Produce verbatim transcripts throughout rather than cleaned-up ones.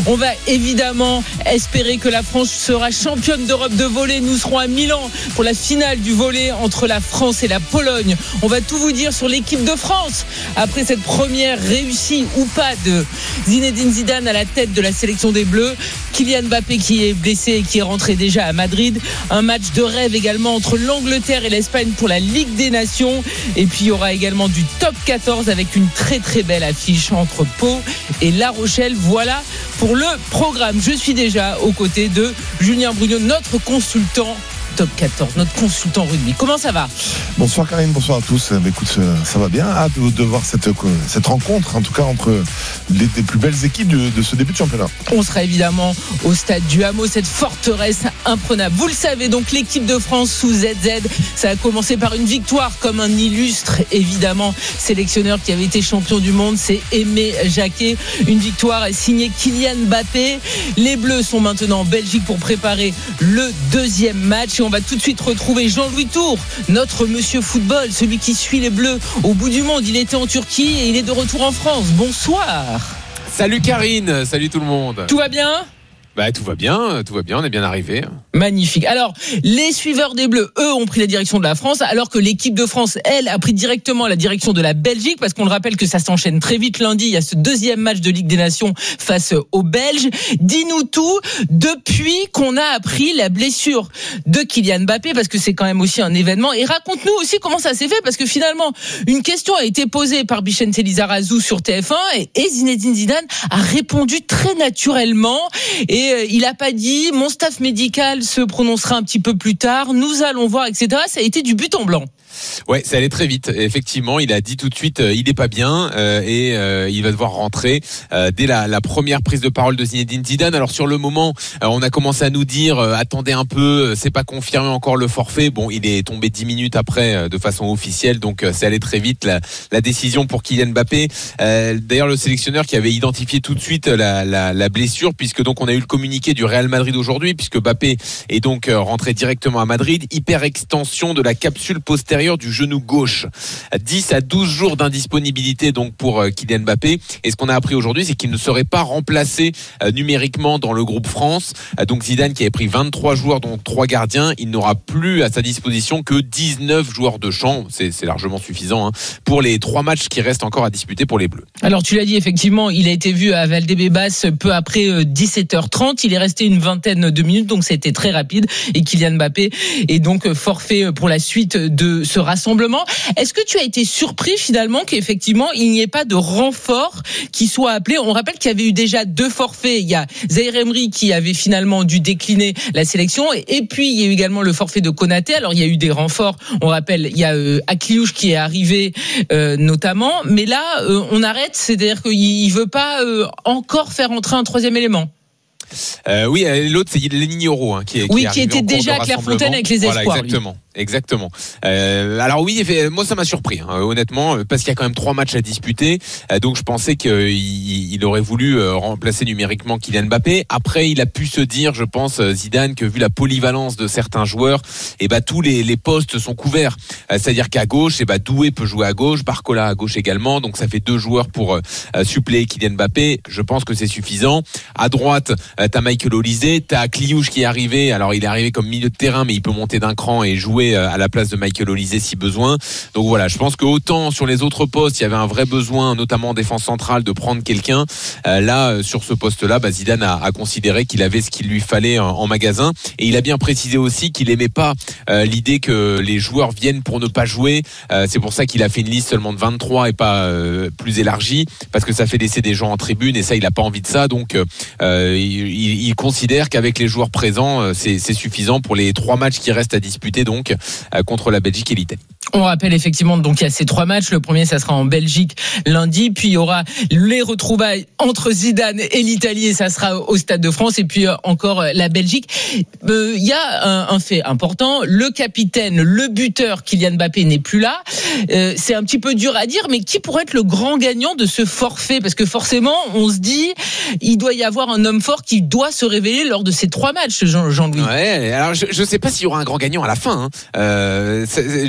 On va évidemment espérer que la France sera championne d'Europe de volley. Nous serons à Milan pour la finale du volley entre la France et la Pologne. On va tout vous dire sur l'équipe de France après cette première réussie ou pas de Zinedine Zidane à la tête de la sélection des Bleus. Kylian Mbappé qui est blessé et qui est rentré déjà à Madrid. Un match de rêve également entre l'Angleterre et l'Espagne pour la Ligue des Nations. Et puis il y aura également du top quatorze avec une très très belle affiche entre Pau et La Rochelle. Voilà pour le programme. Je suis déjà aux côtés de Julien Brugnot, notre consultant top quatorze, notre consultant rugby. Comment ça va ? Bonsoir Karine, bonsoir à tous. Écoute, ça va bien. Hâte de, de voir cette, cette rencontre, en tout cas entre les, les plus belles équipes de, de ce début de championnat. On sera évidemment au stade du Hameau, cette forteresse imprenable. Vous le savez, donc l'équipe de France sous Z Z, ça a commencé par une victoire comme un illustre, évidemment, sélectionneur qui avait été champion du monde, c'est Aimé Jacquet. Une victoire signée Kylian Mbappé. Les Bleus sont maintenant en Belgique pour préparer le deuxième match. Et on va tout de suite retrouver Jean-Louis Tour, notre monsieur football, celui qui suit les Bleus au bout du monde. Il était en Turquie et il est de retour en France. Bonsoir. Salut Karine, salut tout le monde. Tout va bien ? Bah tout va bien, tout va bien, on est bien arrivé. Magnifique. Alors, les suiveurs des Bleus, eux, ont pris la direction de la France, alors que l'équipe de France, elle, a pris directement la direction de la Belgique, parce qu'on le rappelle que ça s'enchaîne très vite lundi. Il y a ce deuxième match de Ligue des Nations face aux Belges. Dis-nous tout depuis qu'on a appris la blessure de Kylian Mbappé, parce que c'est quand même aussi un événement. Et raconte-nous aussi comment ça s'est fait, parce que finalement, une question a été posée par Vicente Lizarazu sur T F un, et, et Zinedine Zidane a répondu très naturellement. Et il n'a pas dit mon staff médical se prononcera un petit peu plus tard, nous allons voir, et cetera. Ça a été du but en blanc. Ouais, ça allait très vite. Effectivement, il a dit tout de suite, euh, il n'est pas bien euh, et euh, il va devoir rentrer euh, dès la, la première prise de parole de Zinedine Zidane. Alors sur le moment, euh, on a commencé à nous dire, euh, attendez un peu, c'est pas confirmé encore le forfait. Bon, il est tombé dix minutes après euh, de façon officielle, donc euh, ça allait très vite la, la décision pour Kylian Mbappé. Euh, d'ailleurs, le sélectionneur qui avait identifié tout de suite la, la, la blessure, puisque donc on a eu le communiqué du Real Madrid aujourd'hui, puisque Mbappé est donc euh, rentré directement à Madrid. Hyperextension de la capsule postérieure du genou gauche. dix à douze jours d'indisponibilité donc pour Kylian Mbappé. Et ce qu'on a appris aujourd'hui, c'est qu'il ne serait pas remplacé euh, numériquement dans le groupe France. Euh, donc Zidane qui avait pris vingt-trois joueurs, dont trois gardiens, il n'aura plus à sa disposition que dix-neuf joueurs de champ. C'est, c'est largement suffisant hein, pour les trois matchs qui restent encore à disputer pour les Bleus. Alors tu l'as dit, effectivement, il a été vu à Valdebebas peu après euh, dix-sept heures trente. Il est resté une vingtaine de minutes, donc c'était très rapide. Et Kylian Mbappé est donc forfait pour la suite de ce rassemblement. Est-ce que tu as été surpris finalement qu'effectivement il n'y ait pas de renfort qui soit appelé ? On rappelle qu'il y avait eu déjà deux forfaits. Il y a Zaïre Emery qui avait finalement dû décliner la sélection et puis il y a eu également le forfait de Konaté. Alors il y a eu des renforts. On rappelle, il y a euh, Akliouche qui est arrivé euh, notamment, mais là euh, on arrête. C'est-à-dire qu'il veut pas euh, encore faire entrer un troisième élément. Euh, oui, l'autre c'est Lenny Yoro hein, qui est oui, qui, est qui était déjà à Clairefontaine avec les espoirs. Voilà, exactement. Lui. Exactement. Euh, alors oui, moi ça m'a surpris, hein, honnêtement, parce qu'il y a quand même trois matchs à disputer. Euh, donc je pensais qu'il il aurait voulu euh, remplacer numériquement Kylian Mbappé. Après, il a pu se dire, je pense, Zidane, que vu la polyvalence de certains joueurs, et ben tous les, les postes sont couverts. Euh, c'est-à-dire qu'à gauche, et ben Doué peut jouer à gauche, Barcola à gauche également. Donc ça fait deux joueurs pour euh, suppléer Kylian Mbappé. Je pense que c'est suffisant. À droite, euh, t'as Michael Olise, t'as Akliouche qui est arrivé. Alors il est arrivé comme milieu de terrain, mais il peut monter d'un cran et jouer à la place de Michael Olise si besoin. Donc voilà, je pense que autant sur les autres postes, il y avait un vrai besoin, notamment en défense centrale, de prendre quelqu'un. Euh, là, sur ce poste-là, bah, Zidane a, a considéré qu'il avait ce qu'il lui fallait en, en magasin. Et il a bien précisé aussi qu'il aimait pas euh, l'idée que les joueurs viennent pour ne pas jouer. Euh, c'est pour ça qu'il a fait une liste seulement de vingt-trois et pas euh, plus élargie, parce que ça fait laisser des gens en tribune et ça, il a pas envie de ça. Donc, euh, il, il considère qu'avec les joueurs présents, c'est, c'est suffisant pour les trois matchs qui restent à disputer, donc contre la Belgique et l'Italie. On rappelle effectivement, donc il y a ces trois matchs. Le premier, ça sera en Belgique lundi, puis il y aura les retrouvailles entre Zidane et l'Italie, et ça sera au Stade de France, et puis encore la Belgique. Euh, il y a un, un fait important, le capitaine, le buteur Kylian Mbappé n'est plus là. Euh, c'est un petit peu dur à dire, mais qui pourrait être le grand gagnant de ce forfait ? Parce que forcément, on se dit, il doit y avoir un homme fort qui doit se révéler lors de ces trois matchs, Jean, Jean-Louis. Ouais, alors je ne sais pas s'il y aura un grand gagnant à la fin. Hein. Euh, ça, ça va être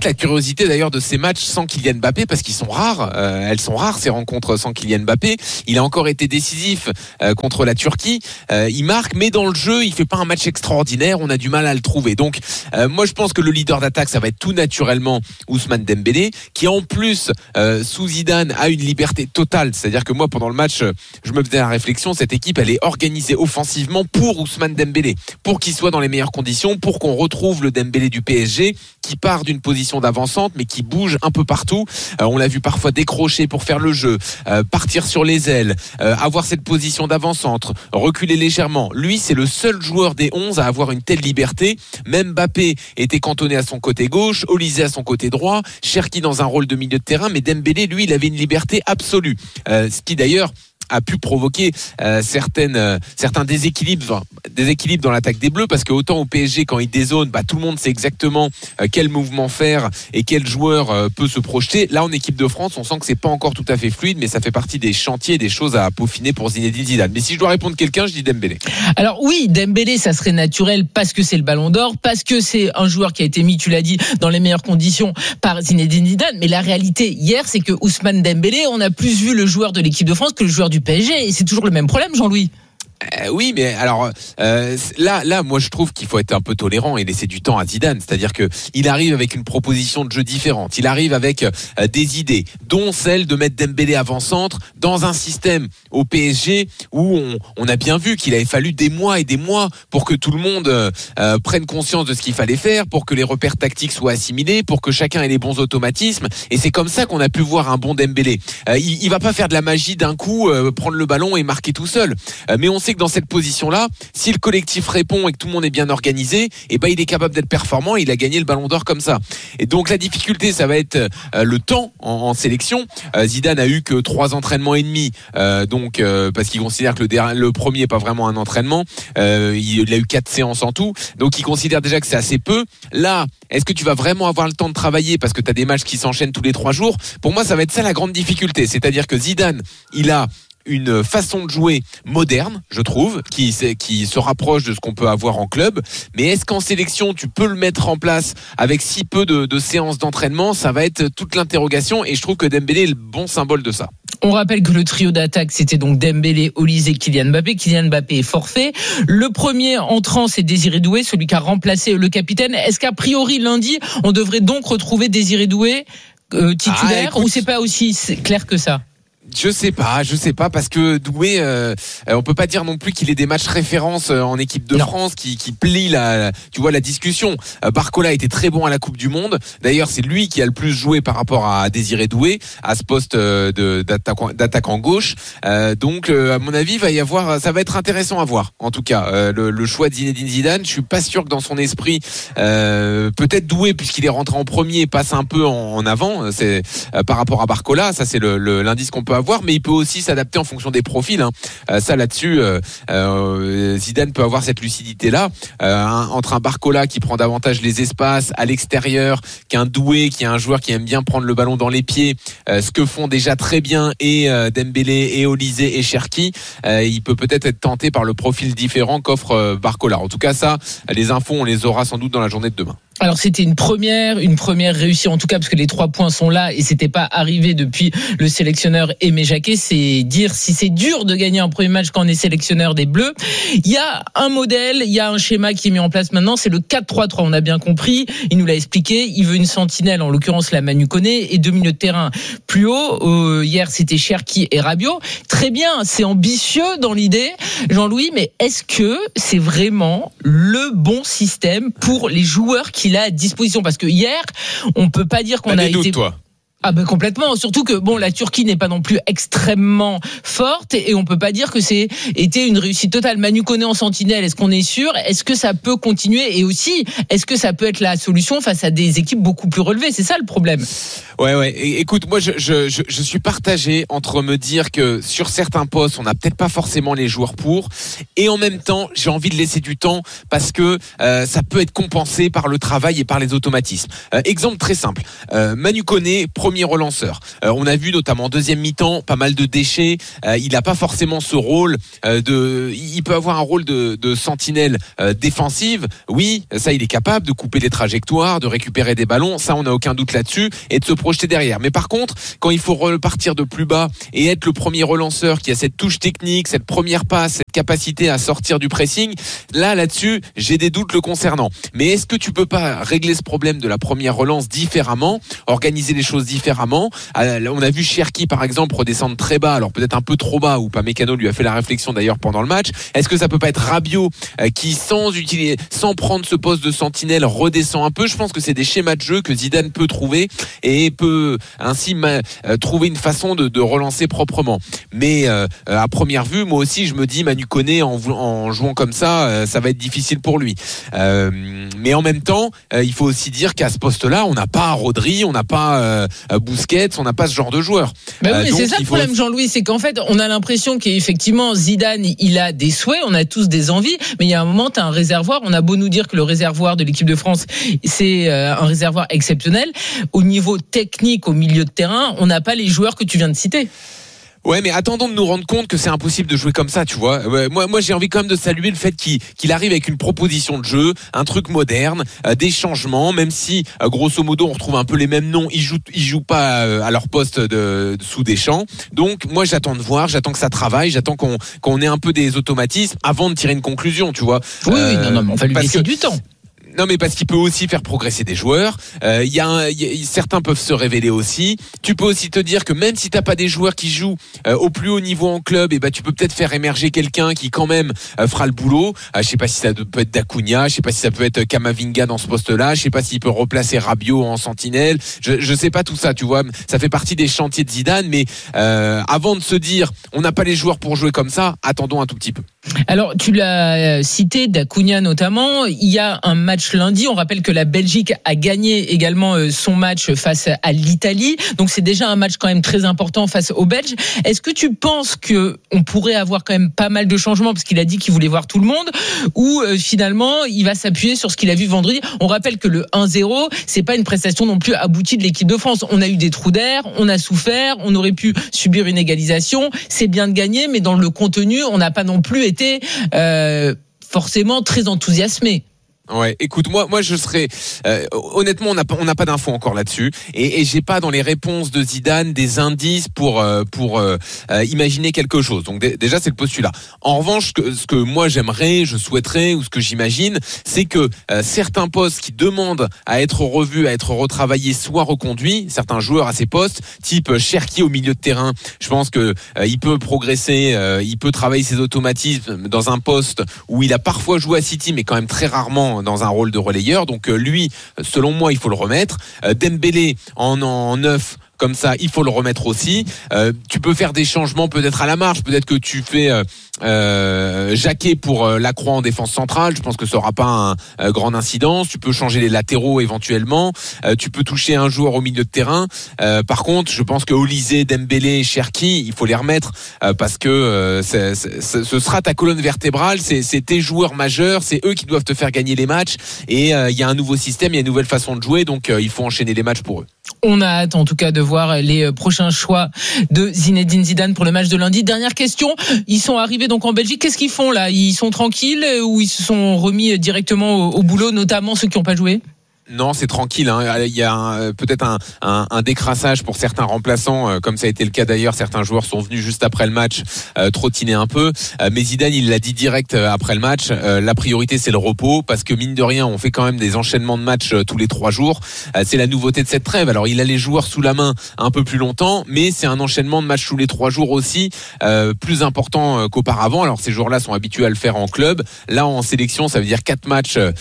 peut-être la curiosité d'ailleurs de ces matchs sans Kylian Mbappé, parce qu'ils sont rares, euh, elles sont rares ces rencontres sans Kylian Mbappé. Il a encore été décisif euh, contre la Turquie, euh, il marque, mais dans le jeu il fait pas un match extraordinaire, on a du mal à le trouver. Donc euh, moi je pense que le leader d'attaque ça va être tout naturellement Ousmane Dembélé, qui en plus euh, sous Zidane a une liberté totale, c'est-à-dire que moi pendant le match je me faisais la réflexion, cette équipe elle est organisée offensivement pour Ousmane Dembélé, pour qu'il soit dans les meilleures conditions, pour qu'on retrouve le Dembélé du P S G qui part d'une position d'avancante mais qui bouge un peu partout. Euh, on l'a vu parfois décrocher pour faire le jeu, euh, partir sur les ailes, euh, avoir cette position d'avant-centre, reculer légèrement. Lui, c'est le seul joueur des onze à avoir une telle liberté. Même Mbappé était cantonné à son côté gauche, Olise à son côté droit, Cherki dans un rôle de milieu de terrain, mais Dembélé, lui, il avait une liberté absolue. Euh, ce qui d'ailleurs a pu provoquer euh, certaines, euh, certains déséquilibres, déséquilibres dans l'attaque des Bleus, parce que autant au P S G quand il dézone, bah, tout le monde sait exactement euh, quel mouvement faire et quel joueur euh, peut se projeter. Là en équipe de France on sent que c'est pas encore tout à fait fluide, mais ça fait partie des chantiers, des choses à peaufiner pour Zinedine Zidane. Mais si je dois répondre quelqu'un, je dis Dembélé. Alors oui, Dembélé ça serait naturel parce que c'est le Ballon d'Or, parce que c'est un joueur qui a été mis, tu l'as dit, dans les meilleures conditions par Zinedine Zidane, mais la réalité hier c'est que Ousmane Dembélé, on a plus vu le joueur de l'équipe de France que le joueur du P S G, et c'est toujours le même problème, Jean-Louis. Euh, oui, mais alors euh, là, là, moi je trouve qu'il faut être un peu tolérant et laisser du temps à Zidane. C'est-à-dire que il arrive avec une proposition de jeu différente. Il arrive avec euh, des idées, dont celle de mettre Dembélé avant-centre dans un système au P S G où on, on a bien vu qu'il avait fallu des mois et des mois pour que tout le monde euh, euh, prenne conscience de ce qu'il fallait faire, pour que les repères tactiques soient assimilés, pour que chacun ait les bons automatismes. Et c'est comme ça qu'on a pu voir un bon Dembélé. Euh, il, il va pas faire de la magie d'un coup, euh, prendre le ballon et marquer tout seul. Euh, mais on sait que dans cette position-là, si le collectif répond et que tout le monde est bien organisé, et ben il est capable d'être performant. Et il a gagné le Ballon d'Or comme ça. Et donc la difficulté, ça va être euh, le temps en, en sélection. Euh, Zidane a eu que trois entraînements et demi, euh, donc euh, parce qu'il considère que le, der- le premier est pas vraiment un entraînement. Euh, il, il a eu quatre séances en tout, donc il considère déjà que c'est assez peu. Là, est-ce que tu vas vraiment avoir le temps de travailler parce que tu as des matchs qui s'enchaînent tous les trois jours? Pour moi, ça va être ça la grande difficulté. C'est-à-dire que Zidane, il a une façon de jouer moderne, je trouve, qui, qui se rapproche de ce qu'on peut avoir en club. Mais est-ce qu'en sélection, tu peux le mettre en place avec si peu de, de séances d'entraînement? Ça va être toute l'interrogation, et je trouve que Dembélé est le bon symbole de ça. On rappelle que le trio d'attaque, c'était donc Dembélé, Olise et Kylian Mbappé. Kylian Mbappé est forfait. Le premier entrant, c'est Désiré Doué, celui qui a remplacé le capitaine. Est-ce qu'a priori, lundi, on devrait donc retrouver Désiré Doué euh, titulaire, ah, ou c'est pas aussi clair que ça? Je sais pas, je sais pas, parce que Doué, euh, on peut pas dire non plus qu'il ait des matchs références en équipe de non. France qui, qui plient la, tu vois, la discussion. Euh, Barcola était très bon à la Coupe du Monde. D'ailleurs, c'est lui qui a le plus joué par rapport à Désiré Doué à ce poste de d'attaquant, d'attaquant gauche. Euh, donc, euh, à mon avis, va y avoir, ça va être intéressant à voir. En tout cas, euh, le, le choix de Zinedine Zidane, je suis pas sûr que dans son esprit, euh, peut-être Doué puisqu'il est rentré en premier, passe un peu en, en avant. C'est euh, par rapport à Barcola, ça c'est le, le, l'indice qu'on peut avoir. Mais il peut aussi s'adapter en fonction des profils, hein. Euh, ça là-dessus euh, euh, Zidane peut avoir cette lucidité là, euh, un, entre un Barcola qui prend davantage les espaces à l'extérieur qu'un Doué qui est un joueur qui aime bien prendre le ballon dans les pieds, euh, ce que font déjà très bien et euh, Dembélé et Olise et Cherki. Euh, il peut peut-être être tenté par le profil différent qu'offre euh, Barcola. En tout cas, ça, les infos on les aura sans doute dans la journée de demain. Alors c'était une première, une première réussite en tout cas parce que les trois points sont là et c'était pas arrivé depuis le sélectionneur Aimé Jacquet. C'est dire si c'est dur de gagner un premier match quand on est sélectionneur des Bleus. Il y a un modèle, il y a un schéma qui est mis en place maintenant, c'est le quatre trois trois. On a bien compris, il nous l'a expliqué. Il veut une sentinelle, en l'occurrence la Manu Koné, et deux milieux de terrain plus haut. Euh, hier c'était Cherki et Rabiot. Très bien, c'est ambitieux dans l'idée, Jean-Louis, mais est-ce que c'est vraiment le bon système pour les joueurs qui qu'il a à disposition? Parce que hier, on peut pas dire qu'on T'as a des été... doutes, toi. Ah ben complètement, surtout que bon, la Turquie n'est pas non plus extrêmement forte et on peut pas dire que c'est été une réussite totale. Manu Koné en sentinelle, est-ce qu'on est sûr? Est-ce que ça peut continuer? Et aussi, est-ce que ça peut être la solution face à des équipes beaucoup plus relevées? C'est ça le problème. Ouais, ouais. Et, écoute, moi, je, je, je, je suis partagé entre me dire que sur certains postes, on n'a peut-être pas forcément les joueurs pour, et en même temps, j'ai envie de laisser du temps parce que euh, ça peut être compensé par le travail et par les automatismes. Euh, exemple très simple. Euh, Manu Koné, premier premier relanceur. Euh, on a vu notamment en deuxième mi-temps pas mal de déchets. Euh, il n'a pas forcément ce rôle euh, de. Il peut avoir un rôle de, de sentinelle euh, défensive. Oui, ça il est capable de couper les trajectoires, de récupérer des ballons. Ça on n'a aucun doute là-dessus et de se projeter derrière. Mais par contre, quand il faut repartir de plus bas et être le premier relanceur qui a cette touche technique, cette première passe, cette capacité à sortir du pressing, là là-dessus j'ai des doutes le concernant. Mais est-ce que tu peux pas régler ce problème de la première relance différemment, organiser les choses différemment? On a vu Cherki par exemple redescendre très bas, alors peut-être un peu trop bas, ou Upamecano lui a fait la réflexion d'ailleurs pendant le match. Est-ce que ça peut pas être Rabiot euh, qui sans utiliser, sans prendre ce poste de sentinelle redescend un peu? Je pense que c'est des schémas de jeu que Zidane peut trouver et peut ainsi ma, euh, trouver une façon de, de relancer proprement. Mais euh, à première vue, moi aussi je me dis Manu Koné en, en jouant comme ça, euh, ça va être difficile pour lui. Euh, mais en même temps, euh, il faut aussi dire qu'à ce poste-là, on n'a pas Rodri, on n'a pas euh, Busquets, on n'a pas ce genre de joueur. Bah oui, euh, mais c'est ça le faut... problème, Jean-Louis, c'est qu'en fait, on a l'impression qu'effectivement Zidane, il a des souhaits, on a tous des envies, mais il y a un moment, tu as un réservoir. On a beau nous dire que le réservoir de l'équipe de France, c'est euh, un réservoir exceptionnel. Au niveau technique, au milieu de terrain, on n'a pas les joueurs que tu viens de citer. Ouais, mais attendons de nous rendre compte que c'est impossible de jouer comme ça, tu vois. Ouais, moi, moi, j'ai envie quand même de saluer le fait qu'il, qu'il arrive avec une proposition de jeu, un truc moderne, euh, des changements, même si, euh, grosso modo, on retrouve un peu les mêmes noms. Ils jouent, ils jouent pas euh, à leur poste de, de sous Deschamps. Donc, moi, j'attends de voir, j'attends que ça travaille, j'attends qu'on, qu'on ait un peu des automatismes avant de tirer une conclusion, tu vois. Oui, euh, oui, non, non, mais on va lui laisser que, du temps. Non, mais parce qu'il peut aussi faire progresser des joueurs. Euh, y a, un, y a certains peuvent se révéler aussi. Tu peux aussi te dire que même si t'as pas des joueurs qui jouent euh, au plus haut niveau en club, et ben tu peux peut-être faire émerger quelqu'un qui quand même euh, fera le boulot. Euh, je sais pas si ça peut être Dacunia, je sais pas si ça peut être Camavinga dans ce poste-là, je sais pas s'il peut replacer Rabiot en sentinelle. Je, je sais pas tout ça, tu vois. Ça fait partie des chantiers de Zidane, mais euh, avant de se dire on n'a pas les joueurs pour jouer comme ça, attendons un tout petit peu. Alors, tu l'as cité, Dacunia notamment. Il y a un match lundi. On rappelle que la Belgique a gagné également son match face à l'Italie. Donc, c'est déjà un match quand même très important face aux Belges. Est-ce que tu penses que on pourrait avoir quand même pas mal de changements parce qu'il a dit qu'il voulait voir tout le monde, ou euh, finalement il va s'appuyer sur ce qu'il a vu vendredi? On rappelle que le un zéro, c'est pas une prestation non plus aboutie de l'équipe de France. On a eu des trous d'air, on a souffert, on aurait pu subir une égalisation. C'est bien de gagner, mais dans le contenu, on n'a pas non plus été euh, forcément très enthousiasmé. Ouais, écoute, moi, moi, je serais euh, honnêtement, on n'a pas, on n'a pas d'infos encore là-dessus, et, et j'ai pas dans les réponses de Zidane des indices pour euh, pour euh, euh, imaginer quelque chose. Donc d- déjà, c'est le postulat. En revanche, ce que, ce que moi j'aimerais, je souhaiterais, ou ce que j'imagine, c'est que euh, certains postes qui demandent à être revus, à être retravaillés, soient reconduits. Certains joueurs à ces postes, type Cherki au milieu de terrain, je pense que euh, il peut progresser, euh, il peut travailler ses automatismes dans un poste où il a parfois joué à City, mais quand même très rarement dans un rôle de relayeur. Donc lui, selon moi, il faut le remettre. Dembélé en, en neuf, comme ça, il faut le remettre aussi. Euh, tu peux faire des changements peut-être à la marge. Peut-être que tu fais euh, euh, Jacquet pour euh, Lacroix en défense centrale. Je pense que ça aura pas un euh, grande incidence. Tu peux changer les latéraux éventuellement. Euh, tu peux toucher un joueur au milieu de terrain. Euh, par contre, je pense que Olysée, Dembélé, Cherki, il faut les remettre euh, parce que euh, c'est, c'est, ce sera ta colonne vertébrale. C'est, c'est tes joueurs majeurs. C'est eux qui doivent te faire gagner les matchs. Et il euh, y a un nouveau système, il y a une nouvelle façon de jouer. Donc euh, il faut enchaîner les matchs pour eux. On a hâte en tout cas de voir les prochains choix de Zinedine Zidane pour le match de lundi. Dernière question, ils sont arrivés donc en Belgique, qu'est-ce qu'ils font là? Ils sont tranquilles ou ils se sont remis directement au, au boulot, notamment ceux qui n'ont pas joué? Non, c'est tranquille. Hein. Il y a un, peut-être un, un, un décrassage pour certains remplaçants, euh, comme ça a été le cas d'ailleurs. Certains joueurs sont venus juste après le match euh, trottiner un peu. Euh, mais Zidane, il l'a dit direct euh, après le match. Euh, la priorité, c'est le repos, parce que mine de rien, on fait quand même des enchaînements de matchs euh, tous les trois jours. Euh, c'est la nouveauté de cette trêve. Alors, il a les joueurs sous la main un peu plus longtemps, mais c'est un enchaînement de matchs tous les trois jours aussi, euh, plus important euh, qu'auparavant. Alors, ces joueurs-là sont habitués à le faire en club. Là, en sélection, ça veut dire quatre matchs euh,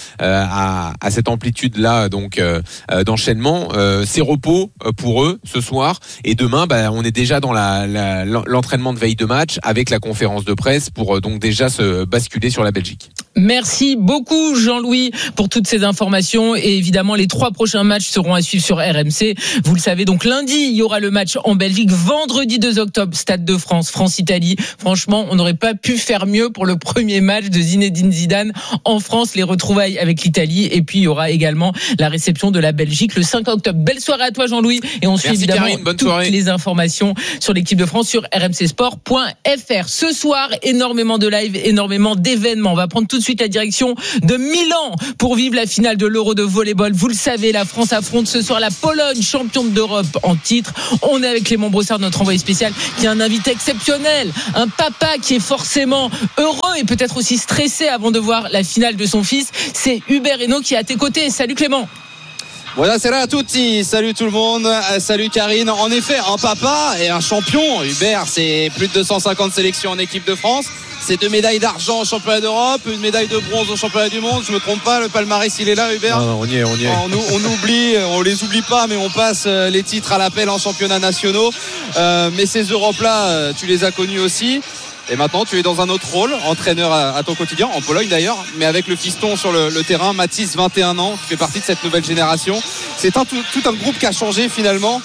à, à cette amplitude-là. Donc euh, d'enchaînement, euh, c'est repos pour eux ce soir, et demain bah, on est déjà dans la, la, l'entraînement de veille de match avec la conférence de presse pour euh, donc déjà se basculer sur la Belgique. Merci beaucoup Jean-Louis pour toutes ces informations et évidemment les trois prochains matchs seront à suivre sur R M C. Vous le savez, donc lundi il y aura le match en Belgique, vendredi deux octobre Stade de France, France-Italie. Franchement, on n'aurait pas pu faire mieux pour le premier match de Zinedine Zidane en France, les retrouvailles avec l'Italie et puis il y aura également la réception de la Belgique le cinq octobre. Belle soirée à toi Jean-Louis et on suit Merci évidemment Karine, bonne toutes soirée. les informations sur l'équipe de France sur r m c sport point f r. Ce soir, énormément de live, énormément d'événements. On va prendre tout de suite la direction de Milan pour vivre la finale de l'Euro de volleyball. Vous le savez, la France affronte ce soir la Pologne, championne d'Europe en titre. On est avec Clément Brossard, notre envoyé spécial, qui est un invité exceptionnel, un papa qui est forcément heureux et peut-être aussi stressé avant de voir la finale de son fils. C'est Hubert Hainaut qui est à tes côtés. Salut Clément. Buonasera a tutti, salut tout le monde, salut Karine. En effet, un papa et un champion. Hubert, c'est plus de deux cent cinquante sélections en équipe de France. C'est deux médailles d'argent au championnat d'Europe, une médaille de bronze au championnat du monde. Je me trompe pas, le palmarès il est là, Hubert. Non, non, on y est, on y est. On, on oublie, on les oublie pas, mais on passe les titres à l'appel en championnats nationaux. Euh, mais ces Europes-là, tu les as connus aussi. Et maintenant, tu es dans un autre rôle, entraîneur à, à ton quotidien, en Pologne d'ailleurs, mais avec le fiston sur le, le terrain, Mathis, vingt et un ans, qui fait partie de cette nouvelle génération. C'est un, tout, tout un groupe qui a changé finalement.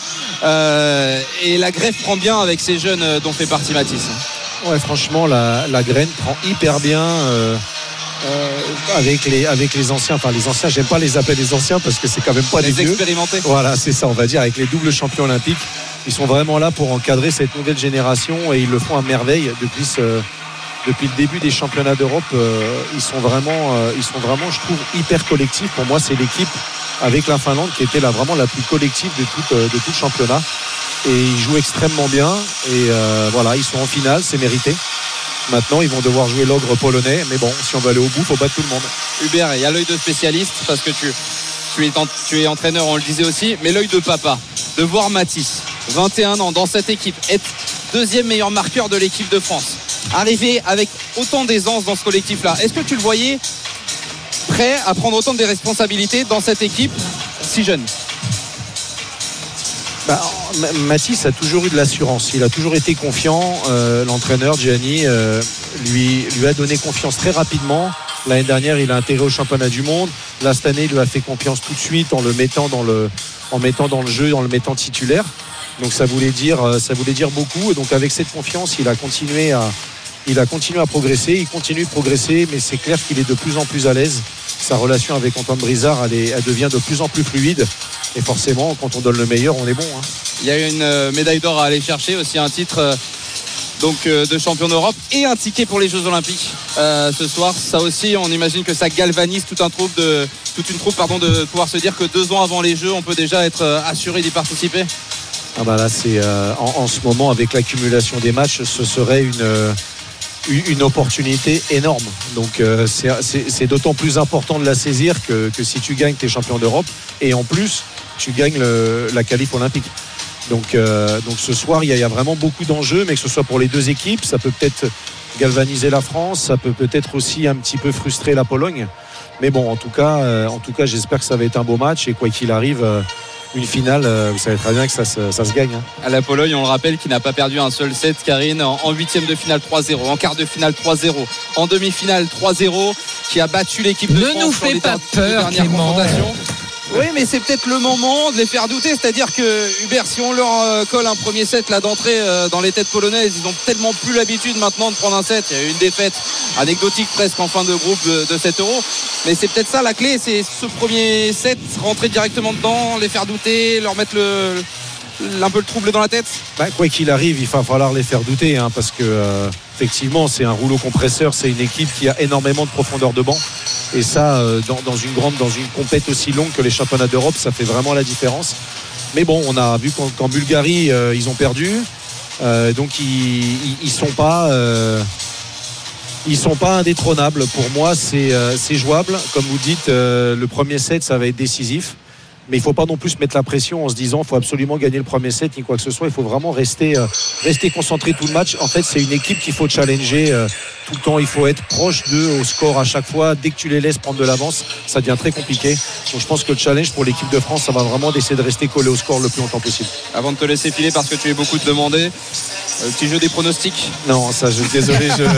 Euh, et la greffe prend bien avec ces jeunes dont fait partie Mathis. Ouais, franchement, la, la graine prend hyper bien euh, euh, avec, les, avec les anciens. Enfin, les anciens, j'aime pas les appeler les anciens parce que c'est quand même pas les des vieux. Expérimentés. Voilà, c'est ça, on va dire, avec les doubles champions olympiques. Ils sont vraiment là pour encadrer cette nouvelle génération et ils le font à merveille depuis, ce, depuis le début des championnats d'Europe. Euh, ils sont vraiment, euh, ils sont vraiment, je trouve, hyper collectifs. Pour moi, c'est l'équipe avec la Finlande qui était là vraiment la plus collective de tout, de tout le championnat. Et ils jouent extrêmement bien. Et euh, voilà, ils sont en finale, c'est mérité. Maintenant, ils vont devoir jouer l'ogre polonais. Mais bon, si on veut aller au bout, il faut battre tout le monde. Hubert, il y a l'œil de spécialiste parce que tu, tu, es, tu es entraîneur, on le disait aussi, mais l'œil de papa, de voir Mathis, vingt et un ans, dans cette équipe, être deuxième meilleur marqueur de l'équipe de France, arriver avec autant d'aisance dans ce collectif-là. Est-ce que tu le voyais prêt à prendre autant de responsabilités dans cette équipe si jeune? Bah, Mathis a toujours eu de l'assurance, il a toujours été confiant. Euh, l'entraîneur Gianni euh, lui, lui a donné confiance très rapidement. L'année dernière, il a intégré au championnat du monde. Là, cette année, il lui a fait confiance tout de suite en le mettant dans le, en mettant dans le jeu, en le mettant titulaire. Donc ça voulait dire, ça voulait dire beaucoup. Et donc avec cette confiance, il a continué à, il a continué à progresser. Il continue de progresser, mais c'est clair qu'il est de plus en plus à l'aise. Sa relation avec Antoine Brizard, elle, est, elle devient de plus en plus fluide. Et forcément, quand on donne le meilleur, on est bon. Hein. Il y a une médaille d'or à aller chercher, aussi un titre donc, de champion d'Europe et un ticket pour les Jeux Olympiques euh, ce soir. Ça aussi, on imagine que ça galvanise tout un troupe de, toute une troupe pardon, de pouvoir se dire que deux ans avant les Jeux, on peut déjà être assuré d'y participer. Ah bah là, c'est, euh, en, en ce moment, avec l'accumulation des matchs, ce serait une... Euh, une opportunité énorme. Donc euh, c'est, c'est, c'est d'autant plus important de la saisir que, que si tu gagnes tes champions d'Europe et en plus tu gagnes le, la qualif olympique. Donc, euh, donc ce soir il y, a, il y a vraiment beaucoup d'enjeux, mais que ce soit pour les deux équipes, ça peut peut-être galvaniser la France, ça peut peut-être aussi un petit peu frustrer la Pologne. Mais bon, en tout cas, euh, en tout cas j'espère que ça va être un beau match et quoi qu'il arrive, euh, une finale, vous savez très bien que ça, ça, ça se gagne. Hein. À la Pologne, on le rappelle, qui n'a pas perdu un seul set, Karine, en huitième de finale trois zéro, en quart de finale trois zéro, en demi-finale trois zéro, qui a battu l'équipe de ne France. Ne nous fais pas peur, Clément. Oui, mais c'est peut-être le moment de les faire douter. C'est-à-dire que, Hubert, si on leur colle un premier set là d'entrée dans les têtes polonaises, ils ont tellement plus l'habitude maintenant de prendre un set. Il y a eu une défaite anecdotique presque en fin de groupe de, de cet Euro. Mais c'est peut-être ça la clé, c'est ce premier set, rentrer directement dedans, les faire douter, leur mettre le, un peu le trouble dans la tête. Bah, quoi qu'il arrive, il va falloir les faire douter, hein, parce que euh, effectivement, c'est un rouleau compresseur, c'est une équipe qui a énormément de profondeur de banc. Et ça, euh, dans, dans une grande, dans une compète aussi longue que les championnats d'Europe, ça fait vraiment la différence. Mais bon, on a vu qu'en, qu'en Bulgarie, euh, ils ont perdu, euh, donc ils, ils, ils sont pas. Euh, Ils sont pas indétrônables. Pour moi, c'est, euh, c'est jouable. Comme vous dites, euh, le premier set, ça va être décisif. Mais il ne faut pas non plus se mettre la pression en se disant qu'il faut absolument gagner le premier set ni quoi que ce soit. Il faut vraiment rester, euh, rester concentré tout le match. En fait, c'est une équipe qu'il faut challenger euh, tout le temps, il faut être proche d'eux au score à chaque fois. Dès que tu les laisses prendre de l'avance, ça devient très compliqué. Donc je pense que le challenge pour l'équipe de France, ça va vraiment d'essayer de rester collé au score le plus longtemps possible. Avant de te laisser filer, parce que tu es beaucoup demandé, le petit jeu des pronostics. Non, ça, je, désolé, je,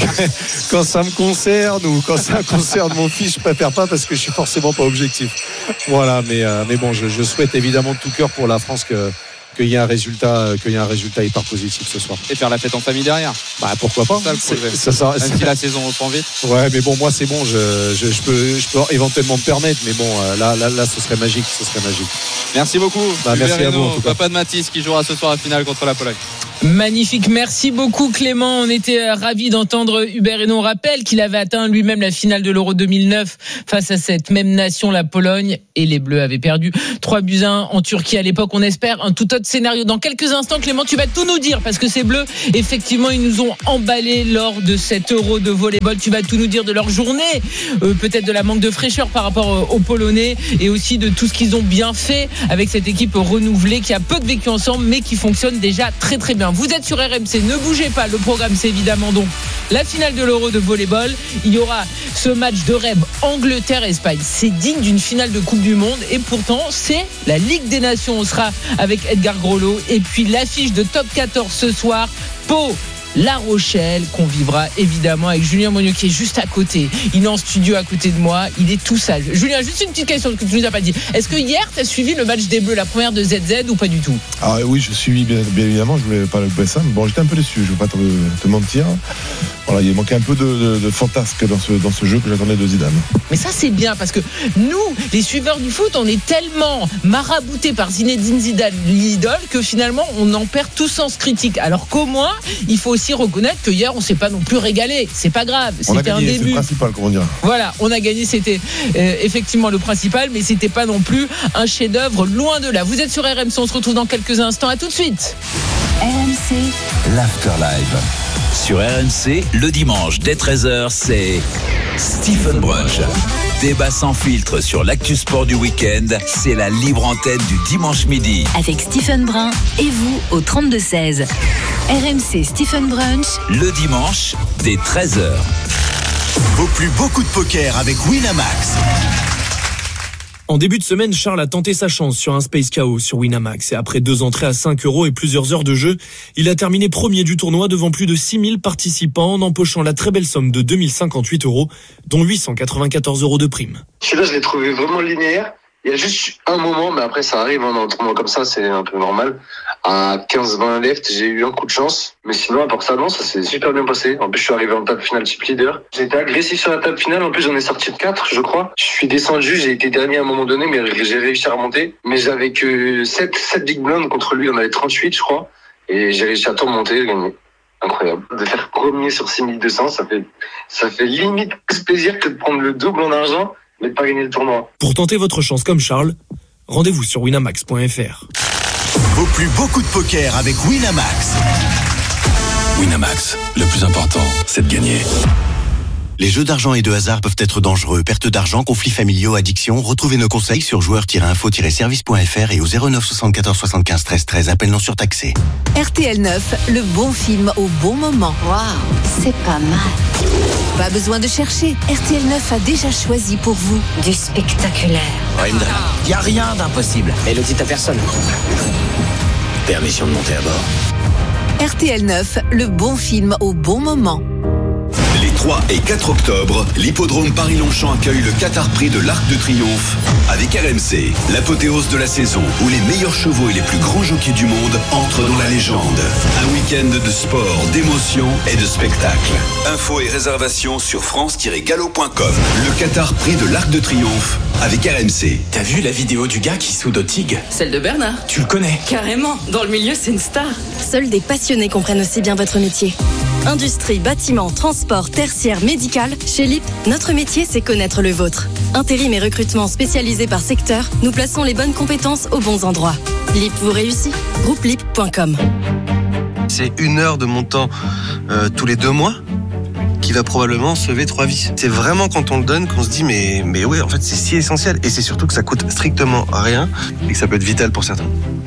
quand ça me concerne ou quand ça concerne mon fils, je préfère pas parce que je suis forcément pas objectif. Voilà, mais, euh, mais bon, je, je souhaite évidemment de tout cœur pour la France que qu'il y ait un résultat, qu'il y ait un résultat hyper positif ce soir. Et faire la fête en famille derrière. Bah pourquoi pas. Ça, le projet. Ça, ça, Même si la saison reprend vite. Ouais, mais bon, moi c'est bon, je, je, je peux, je peux éventuellement me permettre, mais bon, là, là, là, ce serait magique, ce serait magique. Merci beaucoup. Bah, merci Hubert à vous. En tout cas. Papa de Mathis qui jouera ce soir la finale contre la Pologne. Magnifique, merci beaucoup Clément. On était ravis d'entendre Hubert Hainaut. On rappelle qu'il avait atteint lui-même la finale de l'Euro deux mille neuf face à cette même nation, la Pologne, et les Bleus avaient perdu trois buts à un en Turquie à l'époque. On espère un tout autre scénario. Dans quelques instants, Clément, tu vas tout nous dire parce que ces Bleus, effectivement, ils nous ont emballés lors de cet Euro de volleyball. Tu vas tout nous dire de leur journée, euh, peut-être de la manque de fraîcheur par rapport aux Polonais et aussi de tout ce qu'ils ont bien fait avec cette équipe renouvelée qui a peu de vécu ensemble mais qui fonctionne déjà très très bien. Vous êtes sur R M C, ne bougez pas. Le programme, c'est évidemment donc la finale de l'Euro de volleyball. Il y aura ce match de rêve Angleterre-Espagne. C'est digne d'une finale de Coupe du Monde et pourtant, c'est la Ligue des Nations. On sera avec Edgar Groslo et puis l'affiche de Top quatorze ce soir. Pau, La Rochelle, qu'on vivra évidemment avec Julien Monnier qui est juste à côté. Il est en studio à côté de moi, il est tout sage. Julien, juste une petite question que tu nous as pas dit. Est-ce que hier tu as suivi le match des Bleus, la première de Z Z ou pas du tout? Ah oui, je suis bien, bien évidemment, je voulais pas le ça, mais bon, j'étais un peu déçu, je vais pas te, te mentir. Voilà, il manquait un peu de, de, de fantasque dans ce, dans ce jeu que j'attendais de Zidane. Mais ça c'est bien parce que nous, les suiveurs du foot, on est tellement maraboutés par Zinedine Zidane, l'idole, que finalement on en perd tout sens critique. Alors qu'au moins, il faut aussi reconnaître que hier on s'est pas non plus régalé. C'est pas grave, on c'était a gagné, un début. C'est le principal, comment dire. Voilà, on a gagné, c'était euh, effectivement le principal, mais c'était pas non plus un chef-d'œuvre, loin de là. Vous êtes sur R M C, on se retrouve dans quelques instants. À tout de suite. R M C, l'Afterlife. Sur R M C, le dimanche dès treize heures, c'est Stephen Brunch. Débat sans filtre sur l'actu sport du week-end, c'est la libre antenne du dimanche midi. Avec Stephen Brun et vous au trente-deux seize. R M C Stephen Brunch. Le dimanche dès treize heures. Vaut plus beaucoup de poker avec Winamax. En début de semaine, Charles a tenté sa chance sur un Space K O sur Winamax et après deux entrées à cinq euros et plusieurs heures de jeu, il a terminé premier du tournoi devant plus de six mille participants en empochant la très belle somme de deux mille cinquante-huit euros, dont huit cent quatre-vingt-quatorze euros de prime. Celui-là, je l'ai trouvé vraiment linéaire. Il y a juste un moment, mais après ça arrive, hein, dans un tournoi comme ça, c'est un peu normal. À quinze vingt left, j'ai eu un coup de chance. Mais sinon, à part ça, non, ça s'est super bien passé. En plus, je suis arrivé en table finale chip leader. J'ai été agressif sur la table finale. En plus, j'en ai sorti de quatre, je crois. Je suis descendu, j'ai été dernier à un moment donné, mais j'ai réussi à remonter. Mais j'avais que sept, sept big blinds contre lui. On avait trente-huit, je crois. Et j'ai réussi à tout remonter et gagner. Incroyable. De faire premier sur six mille deux cents, ça fait, ça fait limite plus plaisir que de prendre le double en argent, mais de pas gagner le tournoi. Pour tenter votre chance comme Charles, rendez-vous sur winamax point f r. Vaut plus beaucoup de poker avec Winamax. Winamax, le plus important, c'est de gagner. Les jeux d'argent et de hasard peuvent être dangereux. Perte d'argent, conflits familiaux, addiction. Retrouvez nos conseils sur joueurs tiret info tiret service point f r et au zéro neuf soixante-quatorze soixante-quinze treize treize. Appel non surtaxé. R T L neuf, le bon film au bon moment. Waouh, c'est pas mal. Pas besoin de chercher. R T L neuf a déjà choisi pour vous du spectaculaire. Il n'y a rien d'impossible. Et le dit à personne. Permission de monter à bord. R T L neuf, le bon film au bon moment. Les trois et quatre octobre, l'hippodrome Paris-Longchamp accueille le Qatar Prix de l'Arc de Triomphe avec R M C, l'apothéose de la saison où les meilleurs chevaux et les plus grands jockeys du monde entrent dans la légende. Un week-end de sport, d'émotion et de spectacle. Infos et réservations sur france tiret galop point com. Le Qatar Prix de l'Arc de Triomphe avec R M C. T'as vu la vidéo du gars qui soude au tigre? Celle de Bernard. Tu le connais? Carrément, dans le milieu c'est une star. Seuls des passionnés comprennent aussi bien votre métier. Industrie, bâtiment, transport, tertiaire, médical. Chez L I P, notre métier, c'est connaître le vôtre. Intérim et recrutement spécialisés par secteur, nous plaçons les bonnes compétences aux bons endroits. L I P vous réussit. groupe lip point com. C'est une heure de mon temps euh, tous les deux mois qui va probablement sauver trois vies. C'est vraiment quand on le donne qu'on se dit mais, mais ouais, en fait, c'est si essentiel. Et c'est surtout que ça coûte strictement rien et que ça peut être vital pour certains.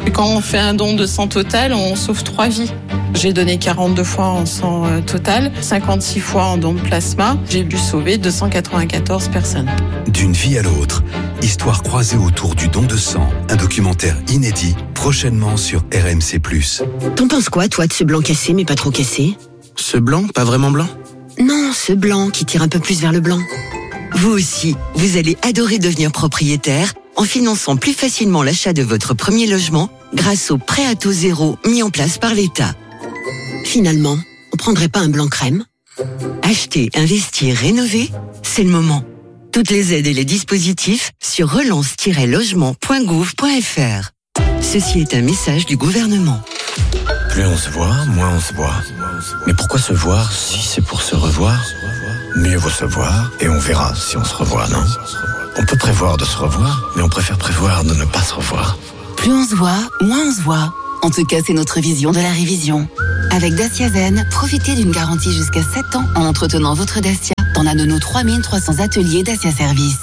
Et quand on fait un don de sang total, on sauve trois vies. J'ai donné quarante-deux fois en sang euh, total, cinquante-six fois en don de plasma. J'ai dû sauver deux cent quatre-vingt-quatorze personnes. D'une vie à l'autre, histoire croisée autour du don de sang, un documentaire inédit, prochainement sur R M C plus. T'en penses quoi, toi, de ce blanc cassé, mais pas trop cassé? Ce blanc, pas vraiment blanc? Non, ce blanc qui tire un peu plus vers le blanc. Vous aussi, vous allez adorer devenir propriétaire en finançant plus facilement l'achat de votre premier logement grâce au prêt à taux zéro mis en place par l'État. Finalement, on prendrait pas un blanc crème? Acheter, investir, rénover, c'est le moment. Toutes les aides et les dispositifs sur relance tiret logement point gouv point f r. Ceci est un message du gouvernement. Plus on se voit, moins on se voit. Mais pourquoi se voir si c'est pour se revoir? Mieux vaut se voir et on verra si on se revoit, non? On peut prévoir de se revoir, mais on préfère prévoir de ne pas se revoir. Plus on se voit, moins on se voit. En tout cas, c'est notre vision de la révision. Avec Dacia Zen, profitez d'une garantie jusqu'à sept ans en entretenant votre Dacia dans un de nos trois mille trois cents ateliers Dacia Service.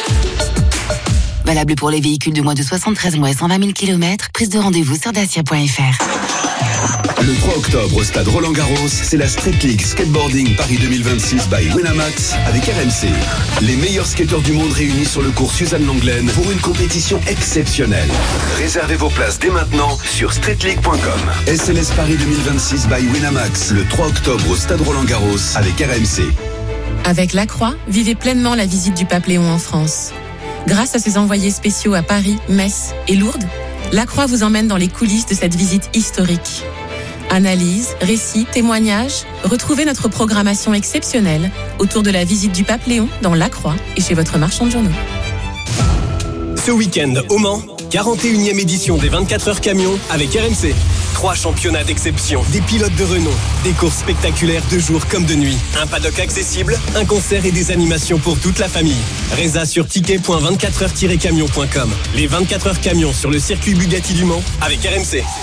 Valable pour les véhicules de moins de soixante-treize mois et cent vingt mille kilomètres. Prise de rendez-vous sur dacia point f r. Le trois octobre au stade Roland-Garros, c'est la Street League Skateboarding Paris deux mille vingt-six by Winamax avec R M C. Les meilleurs skateurs du monde réunis sur le cours Suzanne Langlaine pour une compétition exceptionnelle. Réservez vos places dès maintenant sur street league point com. S L S Paris deux mille vingt-six by Winamax, le trois octobre au stade Roland-Garros avec R M C. Avec Lacroix, vivez pleinement la visite du Pape Léon en France. Grâce à ses envoyés spéciaux à Paris, Metz et Lourdes, Lacroix vous emmène dans les coulisses de cette visite historique. Analyse, récits, témoignages, retrouvez notre programmation exceptionnelle autour de la visite du Pape Léon dans Lacroix et chez votre marchand de journaux. Ce week-end au Mans, quarante et unième édition des vingt-quatre heures camions avec R M C. Trois championnats d'exception, des pilotes de renom, des courses spectaculaires de jour comme de nuit, un paddock accessible, un concert et des animations pour toute la famille. Résa sur ticket point vingt-quatre heures tiret camion point com. Les vingt-quatre heures camions sur le circuit Bugatti du Mans avec R M C.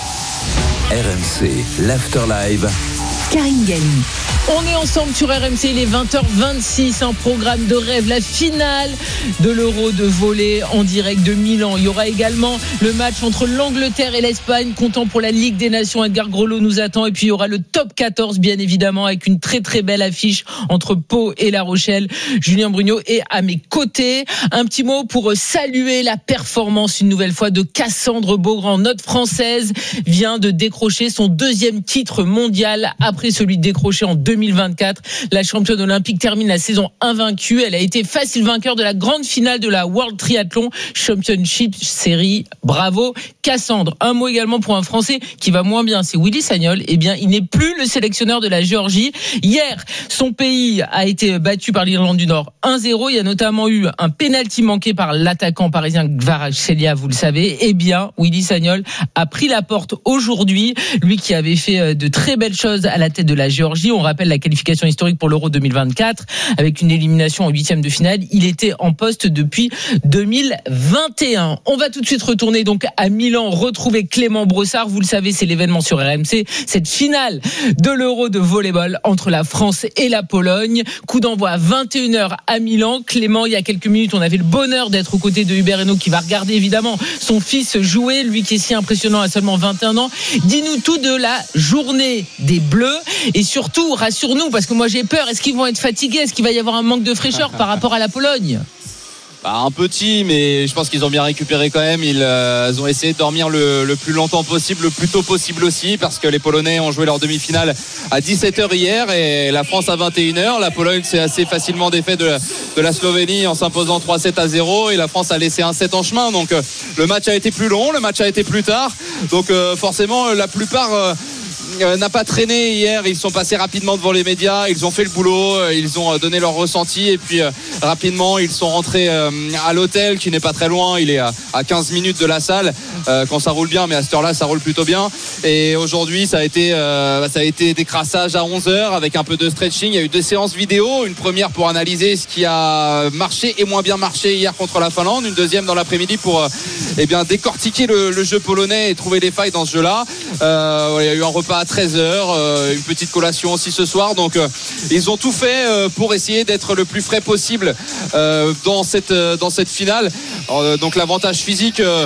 R M C, l'Afterlive. Karine Galli. On est ensemble sur R M C, il est vingt heures vingt-six, un programme de rêve, la finale de l'Euro de volley en direct de Milan. Il y aura également le match entre l'Angleterre et l'Espagne, comptant pour la Ligue des Nations. Edgar Grelot nous attend. Et puis il y aura le top quatorze, bien évidemment, avec une très très belle affiche entre Pau et La Rochelle. Julien Brugnot est à mes côtés. Un petit mot pour saluer la performance une nouvelle fois de Cassandre Beaugrand. Notre Française vient de décrocher son deuxième titre mondial après celui décroché en deux mille vingt-quatre. La championne olympique termine la saison invaincue. Elle a été facile vainqueur de la grande finale de la World Triathlon Championship Series. Bravo Cassandre. Un mot également pour un Français qui va moins bien, c'est Willy Sagnol. Eh bien, il n'est plus le sélectionneur de la Géorgie. Hier, son pays a été battu par l'Irlande du Nord un zéro. Il y a notamment eu un pénalty manqué par l'attaquant parisien Kvaratskhelia, vous le savez. Eh bien, Willy Sagnol a pris la porte aujourd'hui. Lui qui avait fait de très belles choses à la tête de la Géorgie. On rappelle la qualification historique pour l'Euro deux mille vingt-quatre avec une élimination en huitième de finale. Il était en poste depuis deux mille vingt et un. On va tout de suite retourner donc à Milan, retrouver Clément Brossard. Vous le savez, c'est l'événement sur R M C, cette finale de l'Euro de volleyball entre la France et la Pologne. Coup d'envoi à vingt et une heures à Milan. Clément, il y a quelques minutes, on avait le bonheur d'être aux côtés de Hubert Hainaut qui va regarder évidemment son fils jouer, lui qui est si impressionnant à seulement vingt et un ans. Dis-nous tout de la journée des Bleus et surtout rassure-nous, parce que moi j'ai peur, est-ce qu'ils vont être fatigués, est-ce qu'il va y avoir un manque de fraîcheur par rapport à la Pologne? Bah, un petit, mais je pense qu'ils ont bien récupéré quand même. Ils, euh, ils ont essayé de dormir le, le plus longtemps possible, le plus tôt possible aussi, parce que les Polonais ont joué leur demi-finale à dix-sept heures hier et la France à vingt et une heures. La Pologne s'est assez facilement défait de, de la Slovénie en s'imposant trois sept à zéro et la France a laissé un sept en chemin. Donc euh, le match a été plus long, le match a été plus tard. Donc euh, forcément, la plupart... Euh, Euh, n'a pas traîné hier, ils sont passés rapidement devant les médias, ils ont fait le boulot, euh, ils ont donné leur ressenti et puis euh, rapidement ils sont rentrés euh, à l'hôtel qui n'est pas très loin, il est à, à quinze minutes de la salle euh, quand ça roule bien, mais à cette heure-là ça roule plutôt bien. Et aujourd'hui ça a été euh, ça a été des crassages à onze heures avec un peu de stretching. Il y a eu deux séances vidéo, une première pour analyser ce qui a marché et moins bien marché hier contre la Finlande, une deuxième dans l'après-midi pour euh, eh bien décortiquer le, le jeu polonais et trouver les failles dans ce jeu-là. Euh, il y a eu un repas à treize heures, euh, une petite collation aussi ce soir, donc euh, ils ont tout fait euh, pour essayer d'être le plus frais possible euh, dans cette euh, dans cette finale. Alors, euh, donc l'avantage physique euh,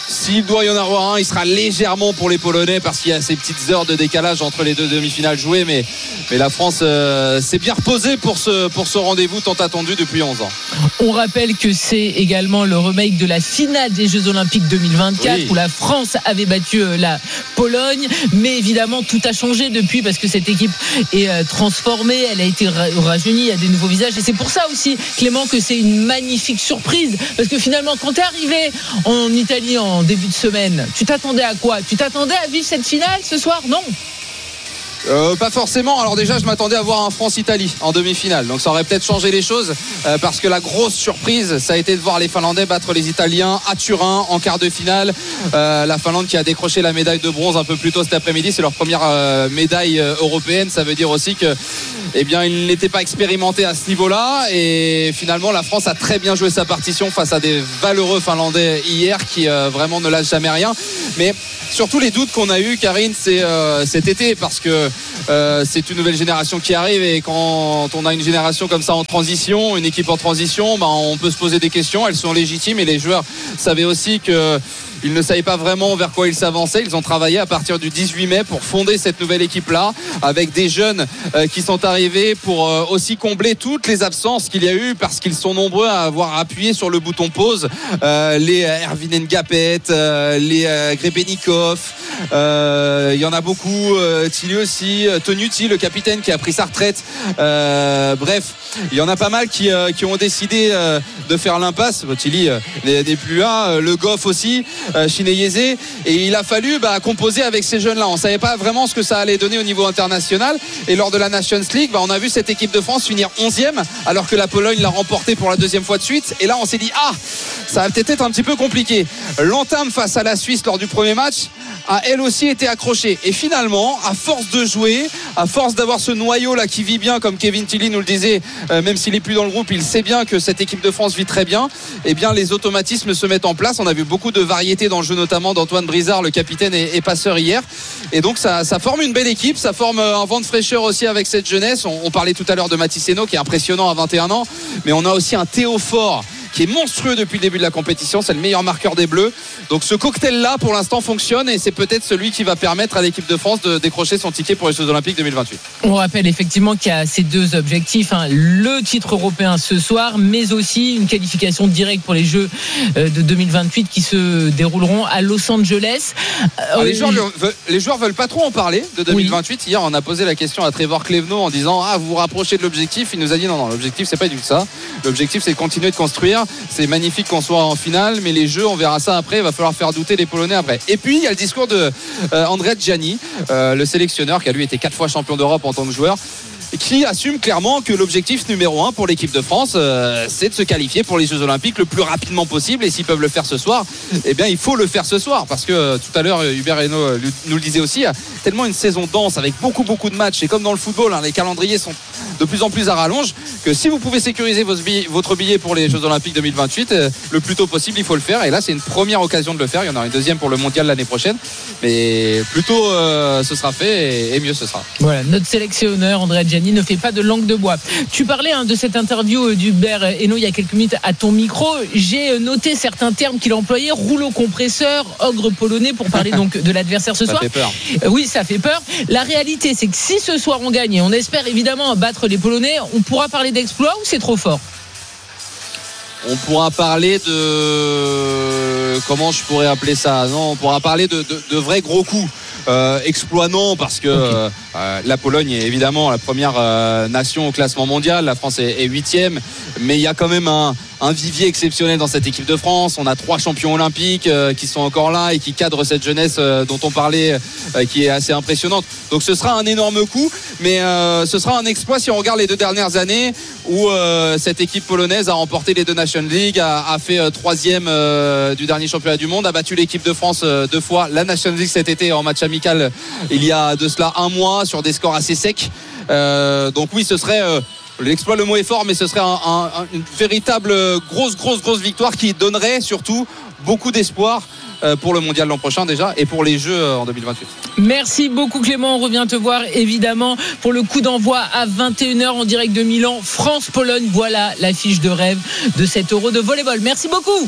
S'il doit y en avoir un, il sera légèrement pour les Polonais parce qu'il y a ces petites heures de décalage entre les deux demi-finales jouées. Mais, mais la France euh, s'est bien reposée pour ce, pour ce rendez-vous tant attendu depuis onze ans. On rappelle que c'est également le remake de la finale des Jeux Olympiques deux mille vingt-quatre, oui, où la France avait battu la Pologne. Mais évidemment, tout a changé depuis parce que cette équipe est transformée. Elle a été rajeunie, il y a des nouveaux visages. Et c'est pour ça aussi, Clément, que c'est une magnifique surprise. Parce que finalement, quand tu es arrivé en Italie en En début de semaine, tu t'attendais à quoi? Tu t'attendais à vivre cette finale ce soir? Non. Euh, pas forcément. Alors déjà je m'attendais à voir un France-Italie en demi-finale, donc ça aurait peut-être changé les choses euh, parce que la grosse surprise ça a été de voir les Finlandais battre les Italiens à Turin en quart de finale. euh, la Finlande qui a décroché la médaille de bronze un peu plus tôt cet après-midi, c'est leur première euh, médaille euh, européenne. Ça veut dire aussi que eh bien ils n'étaient pas expérimentés à ce niveau-là, et finalement la France a très bien joué sa partition face à des valeureux Finlandais hier qui euh, vraiment ne lâchent jamais rien. Mais surtout les doutes qu'on a eu, Karine, c'est euh, cet été, parce que euh, c'est une nouvelle génération qui arrive, et quand on a une génération comme ça en transition, une équipe en transition, bah, on peut se poser des questions. Elles sont légitimes, et les joueurs savaient aussi que ils ne savaient pas vraiment vers quoi ils s'avançaient. Ils ont travaillé à partir du dix-huit mai pour fonder cette nouvelle équipe-là, avec des jeunes euh, qui sont arrivés pour euh, aussi combler toutes les absences qu'il y a eu, parce qu'ils sont nombreux à avoir appuyé sur le bouton pause. Euh, les Ervin Ngapet, euh, les euh, Grebenikov, euh, il y en a beaucoup. Euh, Tilly aussi, Tonuti, le capitaine qui a pris sa retraite. Euh, bref, il y en a pas mal qui, euh, qui ont décidé euh, de faire l'impasse. Tilly euh, n'est plus là, le Goff aussi. Euh, Chineyeze, et il a fallu bah, composer avec ces jeunes-là. On ne savait pas vraiment ce que ça allait donner au niveau international, et lors de la Nations League, bah, on a vu cette équipe de France finir onzième alors que la Pologne l'a remporté pour la deuxième fois de suite, et là on s'est dit ah, ça va peut-être être un petit peu compliqué. L'entame face à la Suisse lors du premier match a elle aussi été accrochée, et finalement à force de jouer, à force d'avoir ce noyau là qui vit bien, comme Kevin Tilly nous le disait, euh, même s'il est plus dans le groupe, il sait bien que cette équipe de France vit très bien. Et bien les automatismes se mettent en place. On a vu beaucoup de variétés dans le jeu, notamment d'Antoine Brizard, le capitaine et, et passeur hier, et donc ça, ça forme une belle équipe, ça forme un vent de fraîcheur aussi avec cette jeunesse. On, on parlait tout à l'heure de Mathis Hainaut qui est impressionnant à vingt et un ans, mais on a aussi un Théo Fort qui est monstrueux depuis le début de la compétition. C'est le meilleur marqueur des Bleus. Donc ce cocktail-là, pour l'instant, fonctionne, et c'est peut-être celui qui va permettre à l'équipe de France de décrocher son ticket pour les Jeux Olympiques deux mille vingt-huit. On rappelle effectivement qu'il y a ces deux objectifs, hein, le titre européen ce soir, mais aussi une qualification directe pour les Jeux de deux mille vingt-huit qui se dérouleront à Los Angeles. Alors, les, joueurs, les joueurs veulent pas trop en parler de deux mille vingt-huit. Oui. Hier, on a posé la question à Trevor Clevenot en disant ah, vous vous rapprochez de l'objectif. Il nous a dit non, non, l'objectif c'est pas du tout ça. L'objectif c'est de continuer de construire. C'est magnifique qu'on soit en finale, mais les jeux, on verra ça après. Il va falloir faire douter les Polonais après. Et puis il y a le discours de euh, Andrea Gianni, euh, le sélectionneur qui a lui été quatre fois champion d'Europe en tant que joueur, qui assume clairement que l'objectif numéro un pour l'équipe de France, euh, c'est de se qualifier pour les Jeux Olympiques le plus rapidement possible, et s'ils peuvent le faire ce soir, eh bien il faut le faire ce soir, parce que euh, tout à l'heure Hubert Hainaut nous le disait aussi, il y a tellement une saison dense avec beaucoup beaucoup de matchs, et comme dans le football, hein, les calendriers sont de plus en plus à rallonge, que si vous pouvez sécuriser votre billet, votre billet pour les Jeux Olympiques deux mille vingt-huit, euh, le plus tôt possible, il faut le faire, et là c'est une première occasion de le faire. Il y en aura une deuxième pour le mondial l'année prochaine, mais plus tôt euh, ce sera fait, et, et mieux ce sera. Voilà, notre sélectionneur Andrea Gianni ne fait pas de langue de bois. Tu parlais hein, de cette interview d'Hubert Hainaut il y a quelques minutes à ton micro. J'ai noté certains termes qu'il employait: rouleau compresseur, ogre polonais, pour parler donc de l'adversaire ce ça soir. Fait peur. Euh, oui, ça fait peur. La réalité, c'est que si ce soir on gagne, et on espère évidemment battre les Polonais, on pourra parler d'exploit, ou c'est trop fort? On pourra parler de... Comment je pourrais appeler ça? Non, on pourra parler de, de, de vrais gros coups. Euh, exploit non, parce que okay. euh, la Pologne est évidemment la première euh, nation au classement mondial. La France est huitième, mais il y a quand même un, un vivier exceptionnel dans cette équipe de France. On a trois champions olympiques euh, qui sont encore là et qui cadrent cette jeunesse euh, dont on parlait, euh, qui est assez impressionnante. Donc ce sera un énorme coup, mais euh, ce sera un exploit si on regarde les deux dernières années où euh, cette équipe polonaise a remporté les deux Nations League, a, a fait euh, troisième euh, du dernier championnat du monde, a battu l'équipe de France euh, deux fois, la Nations League cet été en match amical il y a de cela un mois, sur des scores assez secs. Euh, donc oui, ce serait euh, l'exploit, le mot est fort, mais ce serait un, un, une véritable grosse grosse grosse victoire qui donnerait surtout beaucoup d'espoir euh, pour le mondial l'an prochain déjà, et pour les Jeux euh, en deux mille vingt-huit. Merci beaucoup Clément, on revient te voir évidemment pour le coup d'envoi à vingt et une heures en direct de Milan, France-Pologne. Voilà l'affiche de rêve de cet Euro de volleyball. Merci beaucoup.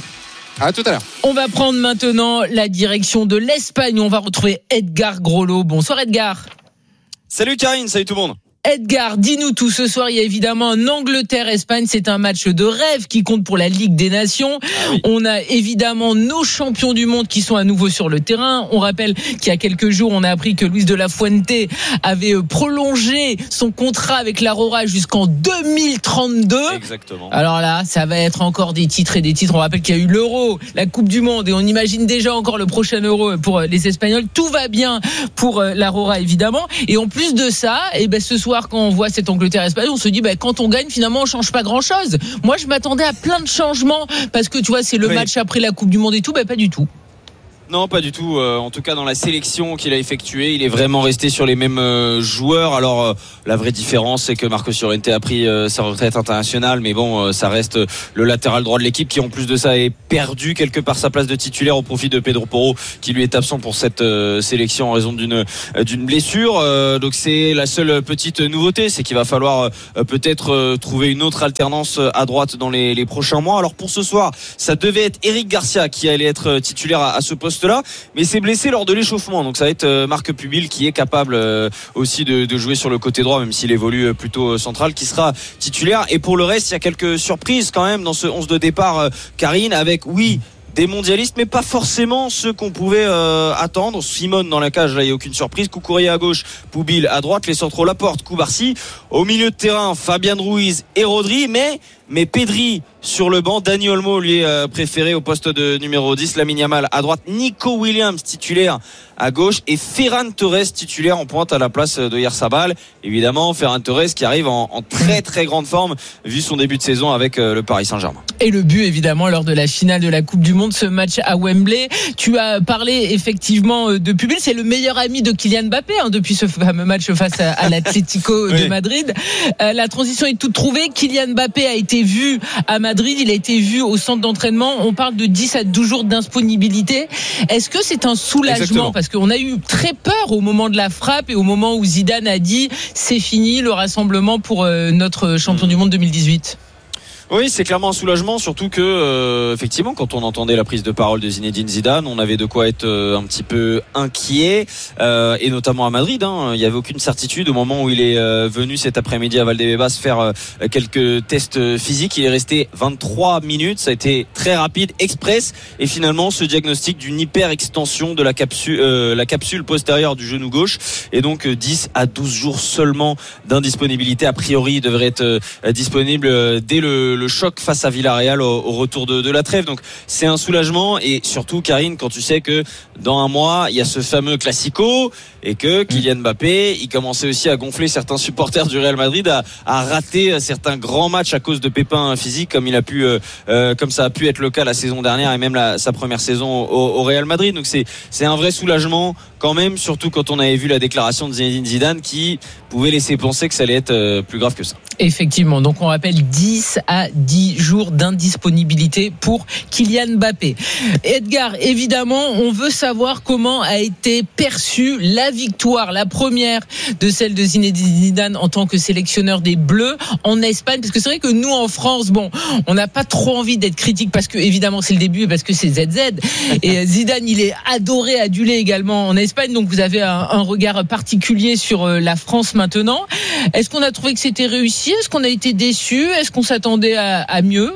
À tout à l'heure. On va prendre maintenant la direction de l'Espagne. On va retrouver Edgar Groslo. Bonsoir Edgar. Salut Karine, salut tout le monde. Edgar, dis-nous tout. Ce soir, il y a évidemment un Angleterre-Espagne. C'est un match de rêve qui compte pour la Ligue des Nations. Ah oui. On a évidemment nos champions du monde qui sont à nouveau sur le terrain. On rappelle qu'il y a quelques jours, on a appris que Luis de la Fuente avait prolongé son contrat avec l'Aurora jusqu'en deux mille trente-deux. Exactement. Alors là, ça va être encore des titres et des titres. On rappelle qu'il y a eu l'Euro, la Coupe du Monde, et on imagine déjà encore le prochain Euro pour les Espagnols. Tout va bien pour l'Aurora, évidemment. Et en plus de ça, eh ben, ce soir, quand on voit cette Angleterre-Espagne, on se dit bah, quand on gagne finalement on change pas grand-chose. Moi je m'attendais à plein de changements parce que tu vois c'est le oui. match après la Coupe du Monde et tout, bah pas du tout. Non, pas du tout. Euh, en tout cas, dans la sélection qu'il a effectuée, il est vraiment resté sur les mêmes euh, joueurs. Alors, euh, la vraie différence, c'est que Marcos Llorente a pris euh, sa retraite internationale, mais bon, euh, ça reste le latéral droit de l'équipe qui, en plus de ça, est perdu quelque part sa place de titulaire au profit de Pedro Porro, qui lui est absent pour cette euh, sélection en raison d'une euh, d'une blessure. Euh, donc, c'est la seule petite nouveauté, c'est qu'il va falloir euh, peut-être euh, trouver une autre alternance à droite dans les, les prochains mois. Alors, pour ce soir, ça devait être Eric Garcia qui allait être titulaire à, à ce poste là, mais s'est blessé lors de l'échauffement, donc ça va être Marc Pubil qui est capable aussi de, de jouer sur le côté droit, même s'il évolue plutôt central, qui sera titulaire. Et pour le reste, il y a quelques surprises quand même dans ce onze de départ, Karine, avec oui des mondialistes, mais pas forcément ceux qu'on pouvait euh, attendre. Simone dans la cage, là il n'y a aucune surprise. Cucurella à gauche, Pubil à droite, les centraux Laporte, Koubarsi. Au milieu de terrain, Fabian Ruiz et Rodri, mais mais Pedri sur le banc. Dani Olmo lui est euh, préféré au poste de numéro dix. Lamine Yamal à droite, Nico Williams titulaire à gauche et Ferran Torres titulaire en pointe à la place de Oyarzabal. Évidemment, Ferran Torres qui arrive en, en très très grande forme vu son début de saison avec euh, le Paris Saint-Germain. Et le but évidemment lors de la finale de la Coupe du Monde, ce match à Wembley. Tu as parlé effectivement de Pubil, c'est le meilleur ami de Kylian Mbappé hein, depuis ce fameux match face à, à l'Atlético oui. de Madrid. Euh, la transition est toute trouvée. Kylian Mbappé a été vu à Madrid, il a été vu au centre d'entraînement. On parle de dix à douze jours d'indisponibilité. Est-ce que c'est un soulagement? Exactement. Parce qu'on a eu très peur au moment de la frappe et au moment où Zidane a dit c'est fini le rassemblement pour euh, notre champion du monde deux mille dix-huit. Oui, c'est clairement un soulagement, surtout que euh, effectivement, quand on entendait la prise de parole de Zinedine Zidane, on avait de quoi être euh, un petit peu inquiet, euh, et notamment à Madrid. Hein, il n'y avait aucune certitude au moment où il est euh, venu cet après-midi à Valdebebas faire euh, quelques tests physiques. Il est resté vingt-trois minutes, ça a été très rapide, express, et finalement ce diagnostic d'une hyper-extension de la capsule, euh, la capsule postérieure du genou gauche, et donc euh, dix à douze jours seulement d'indisponibilité. A priori, il devrait être euh, disponible euh, dès le le choc face à Villarreal au, au retour de, de la trêve. Donc c'est un soulagement, et surtout Karine, quand tu sais que dans un mois il y a ce fameux Classico et que Kylian Mbappé il commençait aussi à gonfler certains supporters du Real Madrid, à, à rater certains grands matchs à cause de pépins physiques comme il a pu euh, euh, comme ça a pu être le cas la saison dernière et même la, sa première saison au, au Real Madrid. Donc c'est, c'est un vrai soulagement quand même, surtout quand on avait vu la déclaration de Zinedine Zidane qui pouvait laisser penser que ça allait être euh, plus grave que ça. Effectivement, donc on rappelle dix à dix jours d'indisponibilité pour Kylian Mbappé. Edgar, évidemment, on veut savoir comment a été perçue la victoire, la première de celle de Zinedine Zidane en tant que sélectionneur des Bleus en Espagne, parce que c'est vrai que nous en France, bon, on n'a pas trop envie d'être critique parce que évidemment c'est le début et parce que c'est Z Z, et Zidane il est adoré, adulé également en Espagne, donc vous avez un, un regard particulier sur la France maintenant. Est-ce qu'on a trouvé que c'était réussi? Est-ce qu'on a été déçu? Est-ce qu'on s'attendait à, à mieux?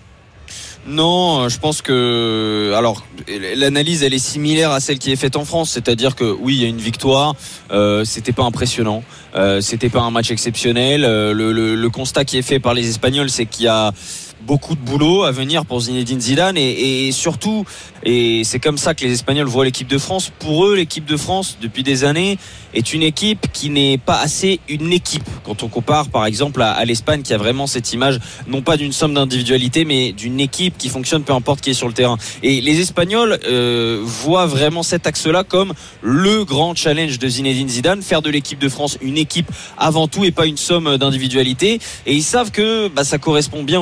Non, je pense que alors l'analyse elle est similaire à celle qui est faite en France, c'est-à-dire que oui, il y a une victoire, euh, c'était pas impressionnant, euh, c'était pas un match exceptionnel. Euh, le, le, le constat qui est fait par les Espagnols, c'est qu'il y a beaucoup de boulot à venir pour Zinedine Zidane, et, et surtout, et c'est comme ça que les Espagnols voient l'équipe de France. Pour eux, l'équipe de France depuis des années est une équipe qui n'est pas assez une équipe. Quand on compare par exemple à, à l'Espagne, qui a vraiment cette image non pas d'une somme d'individualité, mais d'une équipe qui fonctionne peu importe qui est sur le terrain. Et les Espagnols euh, voient vraiment cet axe-là comme le grand challenge de Zinedine Zidane, faire de l'équipe de France une équipe avant tout et pas une somme d'individualité. Et ils savent que bah, ça correspond bien aussi à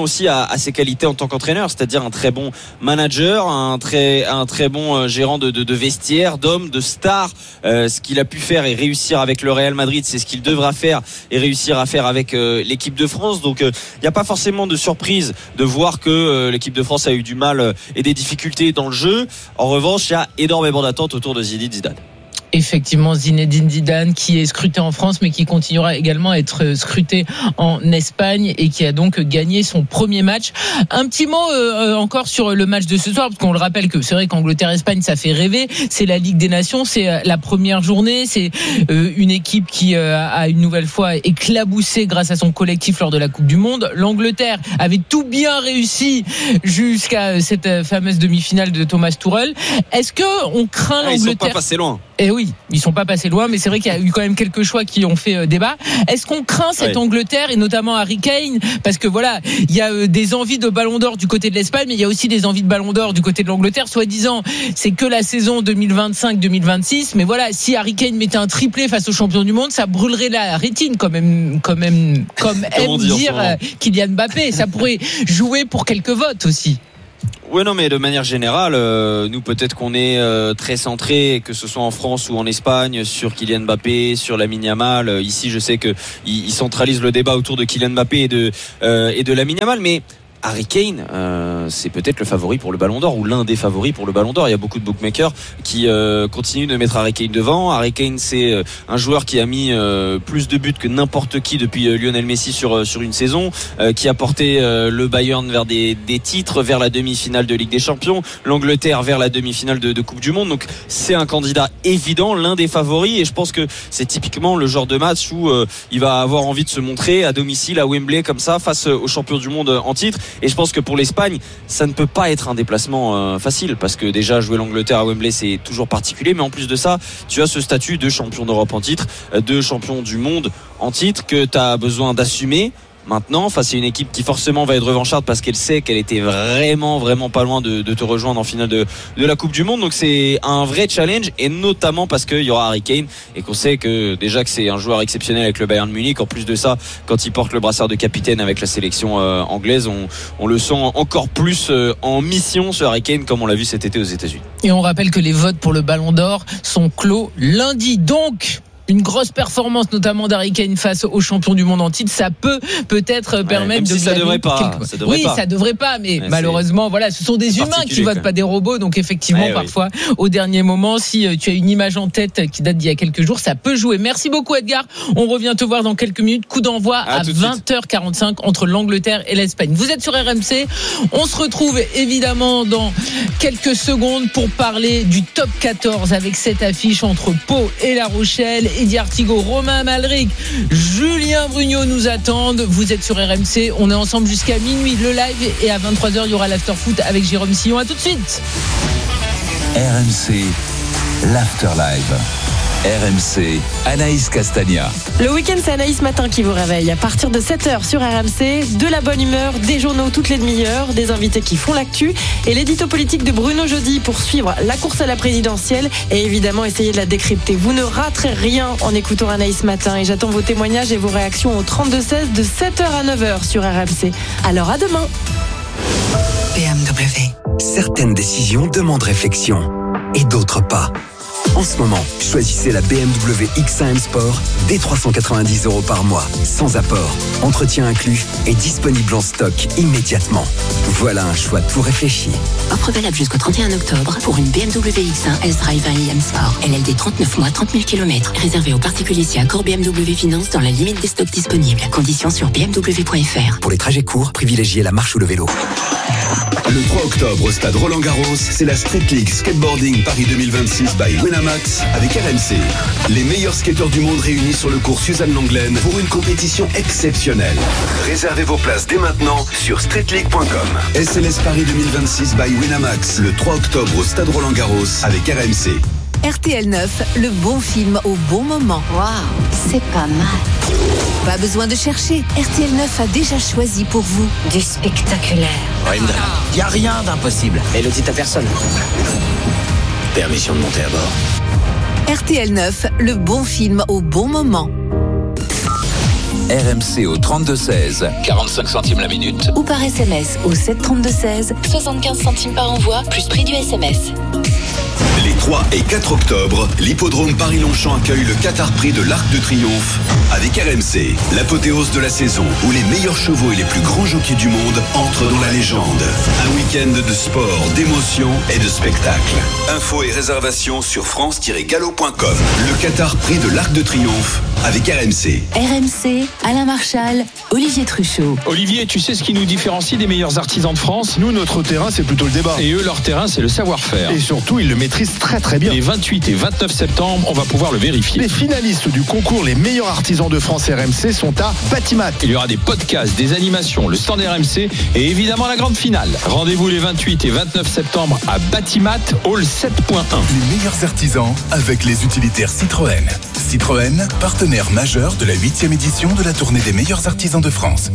à ses qualités en tant qu'entraîneur, c'est-à-dire un très bon manager, un très, un très bon gérant de, de, de vestiaire, d'hommes, de stars. Euh, ce qu'il a pu faire et réussir avec le Real Madrid, c'est ce qu'il devra faire et réussir à faire avec euh, l'équipe de France. Donc il euh, n'y a pas forcément de surprise de voir que euh, l'équipe de France a eu du mal euh, et des difficultés dans le jeu. En revanche, il y a énormément d'attentes autour de Zinedine Zidane. Effectivement, Zinedine Zidane qui est scruté en France mais qui continuera également à être scruté en Espagne et qui a donc gagné son premier match. Un petit mot euh, encore sur le match de ce soir, parce qu'on le rappelle que c'est vrai qu'Angleterre-Espagne ça fait rêver, c'est la Ligue des Nations, c'est la première journée, c'est euh, une équipe qui euh, a une nouvelle fois éclaboussé grâce à son collectif lors de la Coupe du Monde. L'Angleterre avait tout bien réussi jusqu'à cette fameuse demi-finale de Thomas Tuchel. Est-ce que on craint ah, l'Angleterre? Ils sont pas passés loin. Eh oui, ils sont pas passés loin, mais c'est vrai qu'il y a eu quand même quelques choix qui ont fait euh, débat. Est-ce qu'on craint cette ouais. Angleterre et notamment Harry Kane, parce que voilà, il y a euh, des envies de Ballon d'Or du côté de l'Espagne, mais il y a aussi des envies de Ballon d'Or du côté de l'Angleterre. Soi-disant, c'est que la saison deux mille vingt-cinq deux mille vingt-six, mais voilà, si Harry Kane mettait un triplé face aux champions du monde, ça brûlerait la rétine, quand même, quand même, comme aime dire euh, Kylian Mbappé. Ça pourrait jouer pour quelques votes aussi. Oui, non, mais de manière générale, euh, nous peut-être qu'on est euh, très centré, que ce soit en France ou en Espagne, sur Kylian Mbappé, sur Lamine Yamal. Euh, ici, je sais que ils, ils centralisent le débat autour de Kylian Mbappé et de euh, et de Lamine Yamal, mais Harry Kane, euh, c'est peut-être le favori pour le Ballon d'Or ou l'un des favoris pour le Ballon d'Or. Il y a beaucoup de bookmakers qui euh, continuent de mettre Harry Kane devant. Harry Kane, c'est euh, un joueur qui a mis euh, plus de buts que n'importe qui depuis euh, Lionel Messi sur euh, sur une saison, euh, qui a porté euh, le Bayern vers des des titres, vers la demi-finale de Ligue des Champions, l'Angleterre vers la demi-finale de, de Coupe du Monde. Donc c'est un candidat évident, l'un des favoris. Et je pense que c'est typiquement le genre de match où euh, il va avoir envie de se montrer à domicile à Wembley comme ça face aux champions du monde en titre. Et je pense que pour l'Espagne, ça ne peut pas être un déplacement euh, facile, parce que déjà jouer l'Angleterre à Wembley, c'est toujours particulier, mais en plus de ça, tu as ce statut de champion d'Europe en titre, de champion du monde en titre, que tu as besoin d'assumer. Maintenant, face à une équipe qui forcément va être revancharde parce qu'elle sait qu'elle était vraiment vraiment pas loin de, de te rejoindre en finale de, de la Coupe du Monde. Donc c'est un vrai challenge, et notamment parce qu'il y aura Harry Kane et qu'on sait que déjà que c'est un joueur exceptionnel avec le Bayern de Munich. En plus de ça, quand il porte le brassard de capitaine avec la sélection euh, anglaise, on, on le sent encore plus euh, en mission, ce Harry Kane, comme on l'a vu cet été aux États-Unis. Et on rappelle que les votes pour le Ballon d'Or sont clos lundi. Donc une grosse performance notamment d'Harry Kane face aux champions du monde en titre, ça peut peut-être ouais, permettre même de si ça devrait pas, quelques... ça devrait oui pas. ça devrait pas, mais ouais, malheureusement voilà, ce sont des humains qui votent, pas des robots, donc effectivement ouais, parfois oui. au dernier moment, si tu as une image en tête qui date d'il y a quelques jours, ça peut jouer. Merci beaucoup Edgar, on revient te voir dans quelques minutes. Coup d'envoi à, à vingt heures quarante-cinq entre l'Angleterre et l'Espagne. Vous êtes sur R M C, on se retrouve évidemment dans quelques secondes pour parler du top quatorze avec cette affiche entre Pau et La Rochelle. Eddie Artigo, Romain Malric, Julien Brugnot nous attendent. Vous êtes sur R M C, on est ensemble jusqu'à minuit, le live, et à vingt-trois heures il y aura l'after foot avec Jérôme Sillon. À tout de suite. R M C, l'after live. R M C, Anaïs Castagna. Le week-end, c'est Anaïs Matin qui vous réveille. À partir de sept heures sur R M C, de la bonne humeur, des journaux toutes les demi-heures, des invités qui font l'actu et l'édito politique de Bruno Jeudi pour suivre la course à la présidentielle et évidemment essayer de la décrypter. Vous ne raterez rien en écoutant Anaïs Matin, et j'attends vos témoignages et vos réactions au trente-deux seize de sept heures à neuf heures sur R M C. Alors à demain. B M W. Certaines décisions demandent réflexion et d'autres pas. En ce moment, choisissez la B M W X un M Sport dès trois cent quatre-vingt-dix euros par mois, sans apport, entretien inclus et disponible en stock immédiatement. Voilà un choix tout réfléchi. Offre valable jusqu'au trente et un octobre pour une B M W X un S-Drive un i M Sport. L L D trente-neuf mois, trente mille kilomètres. Réservé aux particuliers si accord B M W Finance dans la limite des stocks disponibles. Conditions sur b m w point f r. Pour les trajets courts, privilégiez la marche ou le vélo. Le trois octobre au stade Roland-Garros, c'est la Street League Skateboarding Paris deux mille vingt-six by Winamax avec R M C. Les meilleurs skateurs du monde réunis sur le cours Suzanne Lenglen pour une compétition exceptionnelle. Réservez vos places dès maintenant sur street league point com. S L S Paris deux mille vingt-six by Winamax, le trois octobre au stade Roland-Garros avec R M C. R T L neuf, le bon film au bon moment. Waouh, c'est pas mal. Pas besoin de chercher. R T L neuf a déjà choisi pour vous du spectaculaire. Rindra, il n'y a rien d'impossible. Et le dit à personne. Permission de monter à bord. R T L neuf, le bon film au bon moment. R M C au trente-deux seize, quarante-cinq centimes la minute. Ou par S M S au sept trente-deux seize, soixante-quinze centimes par envoi, plus prix du S M S. Les trois et quatre octobre, l'hippodrome Paris-Longchamp accueille le Qatar Prix de l'Arc de Triomphe avec R M C, l'apothéose de la saison où les meilleurs chevaux et les plus grands jockeys du monde entrent dans la légende. Un week-end de sport, d'émotion et de spectacle. Infos et réservations sur france tiret galop point com. Le Qatar Prix de l'Arc de Triomphe avec R M C. R M C, Alain Marchal, Olivier Truchot. Olivier, tu sais ce qui nous différencie des meilleurs artisans de France ? Nous, notre terrain, c'est plutôt le débat. Et eux, leur terrain, c'est le savoir-faire. Et surtout, ils le maîtrisent très très bien. Les vingt-huit et vingt-neuf septembre, on va pouvoir le vérifier. Les finalistes du concours Les meilleurs artisans de France R M C sont à Batimat. Il y aura des podcasts, des animations, le stand R M C et évidemment la grande finale. Rendez-vous les vingt-huit et vingt-neuf septembre à Batimat, Hall sept point un. Les meilleurs artisans avec les utilitaires Citroën. Citroën, partenaire majeur de la huitième édition de la tournée des meilleurs artisans de France.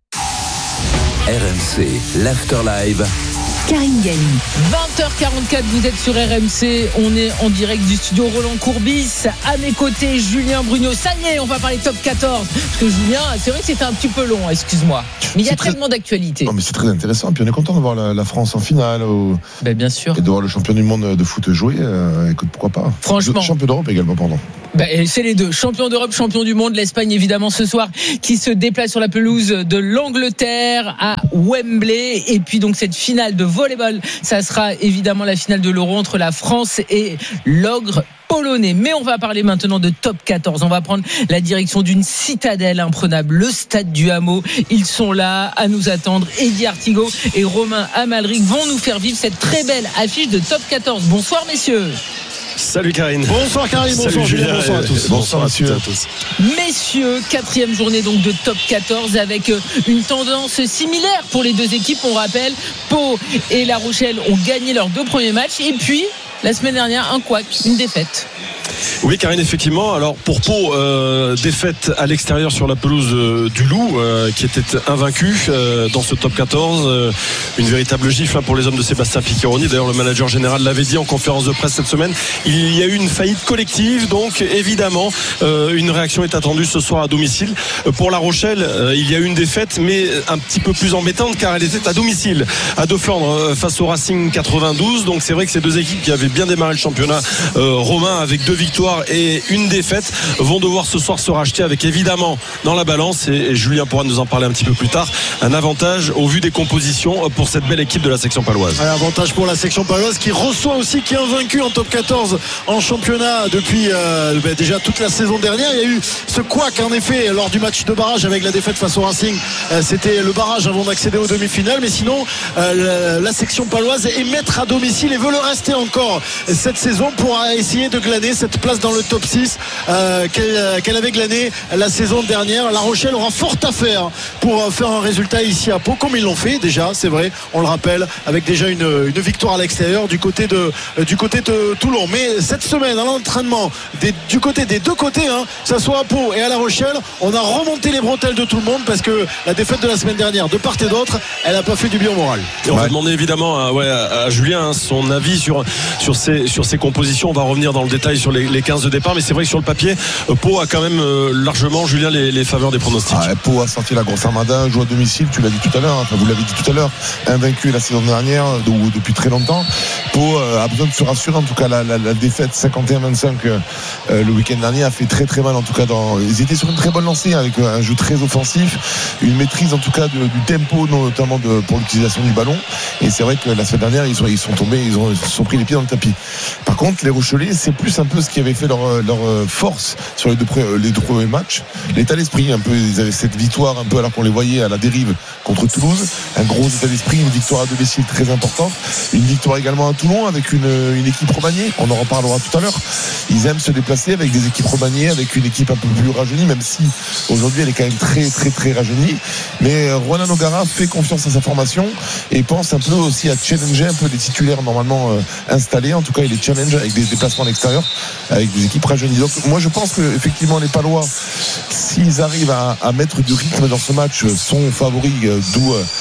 R M C, l'Afterlive. Karine Galli. vingt heures quarante-quatre, vous êtes sur R M C. On est en direct du studio Roland Courbis. À mes côtés, Julien Brugnot. Ça y est, on va parler top quatorze. Parce que Julien, c'est vrai que c'était un petit peu long, excuse-moi. Mais il y a très... tellement d'actualités. Non, mais c'est très intéressant. Puis on est content de voir la, la France en finale. Au... Ben, bien sûr. Et de voir le champion du monde de foot jouer. Euh, écoute, pourquoi pas. Franchement. Le champion d'Europe également, pardon. Ben, c'est les deux. Champion d'Europe, champion du monde. L'Espagne, évidemment, ce soir, qui se déplace sur la pelouse de l'Angleterre à Wembley. Et puis, donc, cette finale de volleyball, ça sera évidemment la finale de l'Euro entre la France et l'ogre polonais. Mais on va parler maintenant de top quatorze. On va prendre la direction d'une citadelle imprenable, le Stade du Hameau. Ils sont là à nous attendre. Eddie Artigot et Romain Amalric vont nous faire vivre cette très belle affiche de top quatorze. Bonsoir, messieurs. Salut Karine. Bonsoir Karine, bonsoir Salut Julien, Julien, bonsoir à tous. Bonsoir, bonsoir à tous. Messieurs, quatrième journée donc de top quatorze avec une tendance similaire pour les deux équipes. On rappelle, Pau et La Rochelle ont gagné leurs deux premiers matchs et puis la semaine dernière un couac, une défaite. Oui Karine, effectivement. Alors pour Pau, euh, défaite à l'extérieur sur la pelouse euh, du Loup euh, qui était invaincu euh, dans ce top quatorze, euh, une véritable gifle hein, pour les hommes de Sébastien Piccheroni. D'ailleurs le manager général l'avait dit en conférence de presse cette semaine. Il y a eu une faillite collective, donc évidemment euh, une réaction est attendue ce soir à domicile. Euh, pour La Rochelle, euh, il y a eu une défaite mais un petit peu plus embêtante car elle était à domicile à Deux-Flandre euh, face au Racing quatre-vingt-douze. Donc c'est vrai que ces deux équipes qui avaient bien démarré le championnat euh, romain avec deux victoires et une défaite vont devoir ce soir se racheter avec évidemment dans la balance, et Julien pourra nous en parler un petit peu plus tard, un avantage au vu des compositions pour cette belle équipe de la section paloise. Un avantage pour la section paloise qui reçoit aussi, qui est invaincu en top quatorze en championnat depuis euh, bah déjà toute la saison dernière. Il y a eu ce couac en effet lors du match de barrage avec la défaite face au Racing. Euh, c'était le barrage avant d'accéder aux demi-finales, mais sinon euh, la, la section paloise est maître à domicile et veut le rester encore cette saison pour essayer de glaner cette place dans le top six euh, qu'elle, qu'elle avait glané la saison dernière. La Rochelle aura fort à faire pour faire un résultat ici à Pau, comme ils l'ont fait déjà, c'est vrai, on le rappelle, avec déjà une, une victoire à l'extérieur du côté de, du côté de Toulon. Mais cette semaine à l'entraînement des, du côté des deux côtés, hein, que ce soit à Pau et à La Rochelle, on a remonté les bretelles de tout le monde parce que la défaite de la semaine dernière de part et d'autre, elle n'a pas fait du bien au moral. Et on ouais. va demander évidemment à, ouais, à Julien hein, son avis sur, sur, ces, sur ces compositions. On va revenir dans le détail sur les, les quinze de départ, mais c'est vrai que sur le papier, Pau a quand même euh, largement, Julien, les, les faveurs des pronostics. Ah, Pau a sorti la grosse armada, joue à domicile, tu l'as dit tout à l'heure, enfin, vous l'avez dit tout à l'heure, invaincu la saison dernière de, depuis très longtemps. Pau euh, a besoin de se rassurer, en tout cas la, la, la défaite cinquante et un vingt-cinq euh, le week-end dernier a fait très très mal, en tout cas dans... ils étaient sur une très bonne lancée avec un jeu très offensif, une maîtrise en tout cas de, du tempo, notamment de, pour l'utilisation du ballon, et c'est vrai que la semaine dernière ils sont, ils sont tombés, ils, ont, ils se sont pris les pieds dans le tapis. Par contre les Rochelais, c'est plus un peu ce qui avait fait leur, leur force sur les deux, les deux premiers matchs, l'état d'esprit un peu, ils avaient cette victoire un peu alors qu'on les voyait à la dérive contre Toulouse, un gros état d'esprit, une victoire à domicile très importante, une victoire également à Toulon avec une, une équipe remaniée, on en reparlera tout à l'heure. Ils aiment se déplacer avec des équipes remaniées, avec une équipe un peu plus rajeunie, même si aujourd'hui elle est quand même très très très rajeunie, mais Ronan O'Gara fait confiance à sa formation et pense un peu aussi à challenger un peu les titulaires normalement euh, installés, en tout cas il les challenge avec des déplacements à l'extérieur avec des équipes rajeunies. Donc moi je pense que effectivement les Palois, s'ils arrivent à, à mettre du rythme dans ce match, sont favoris, euh, d'où euh,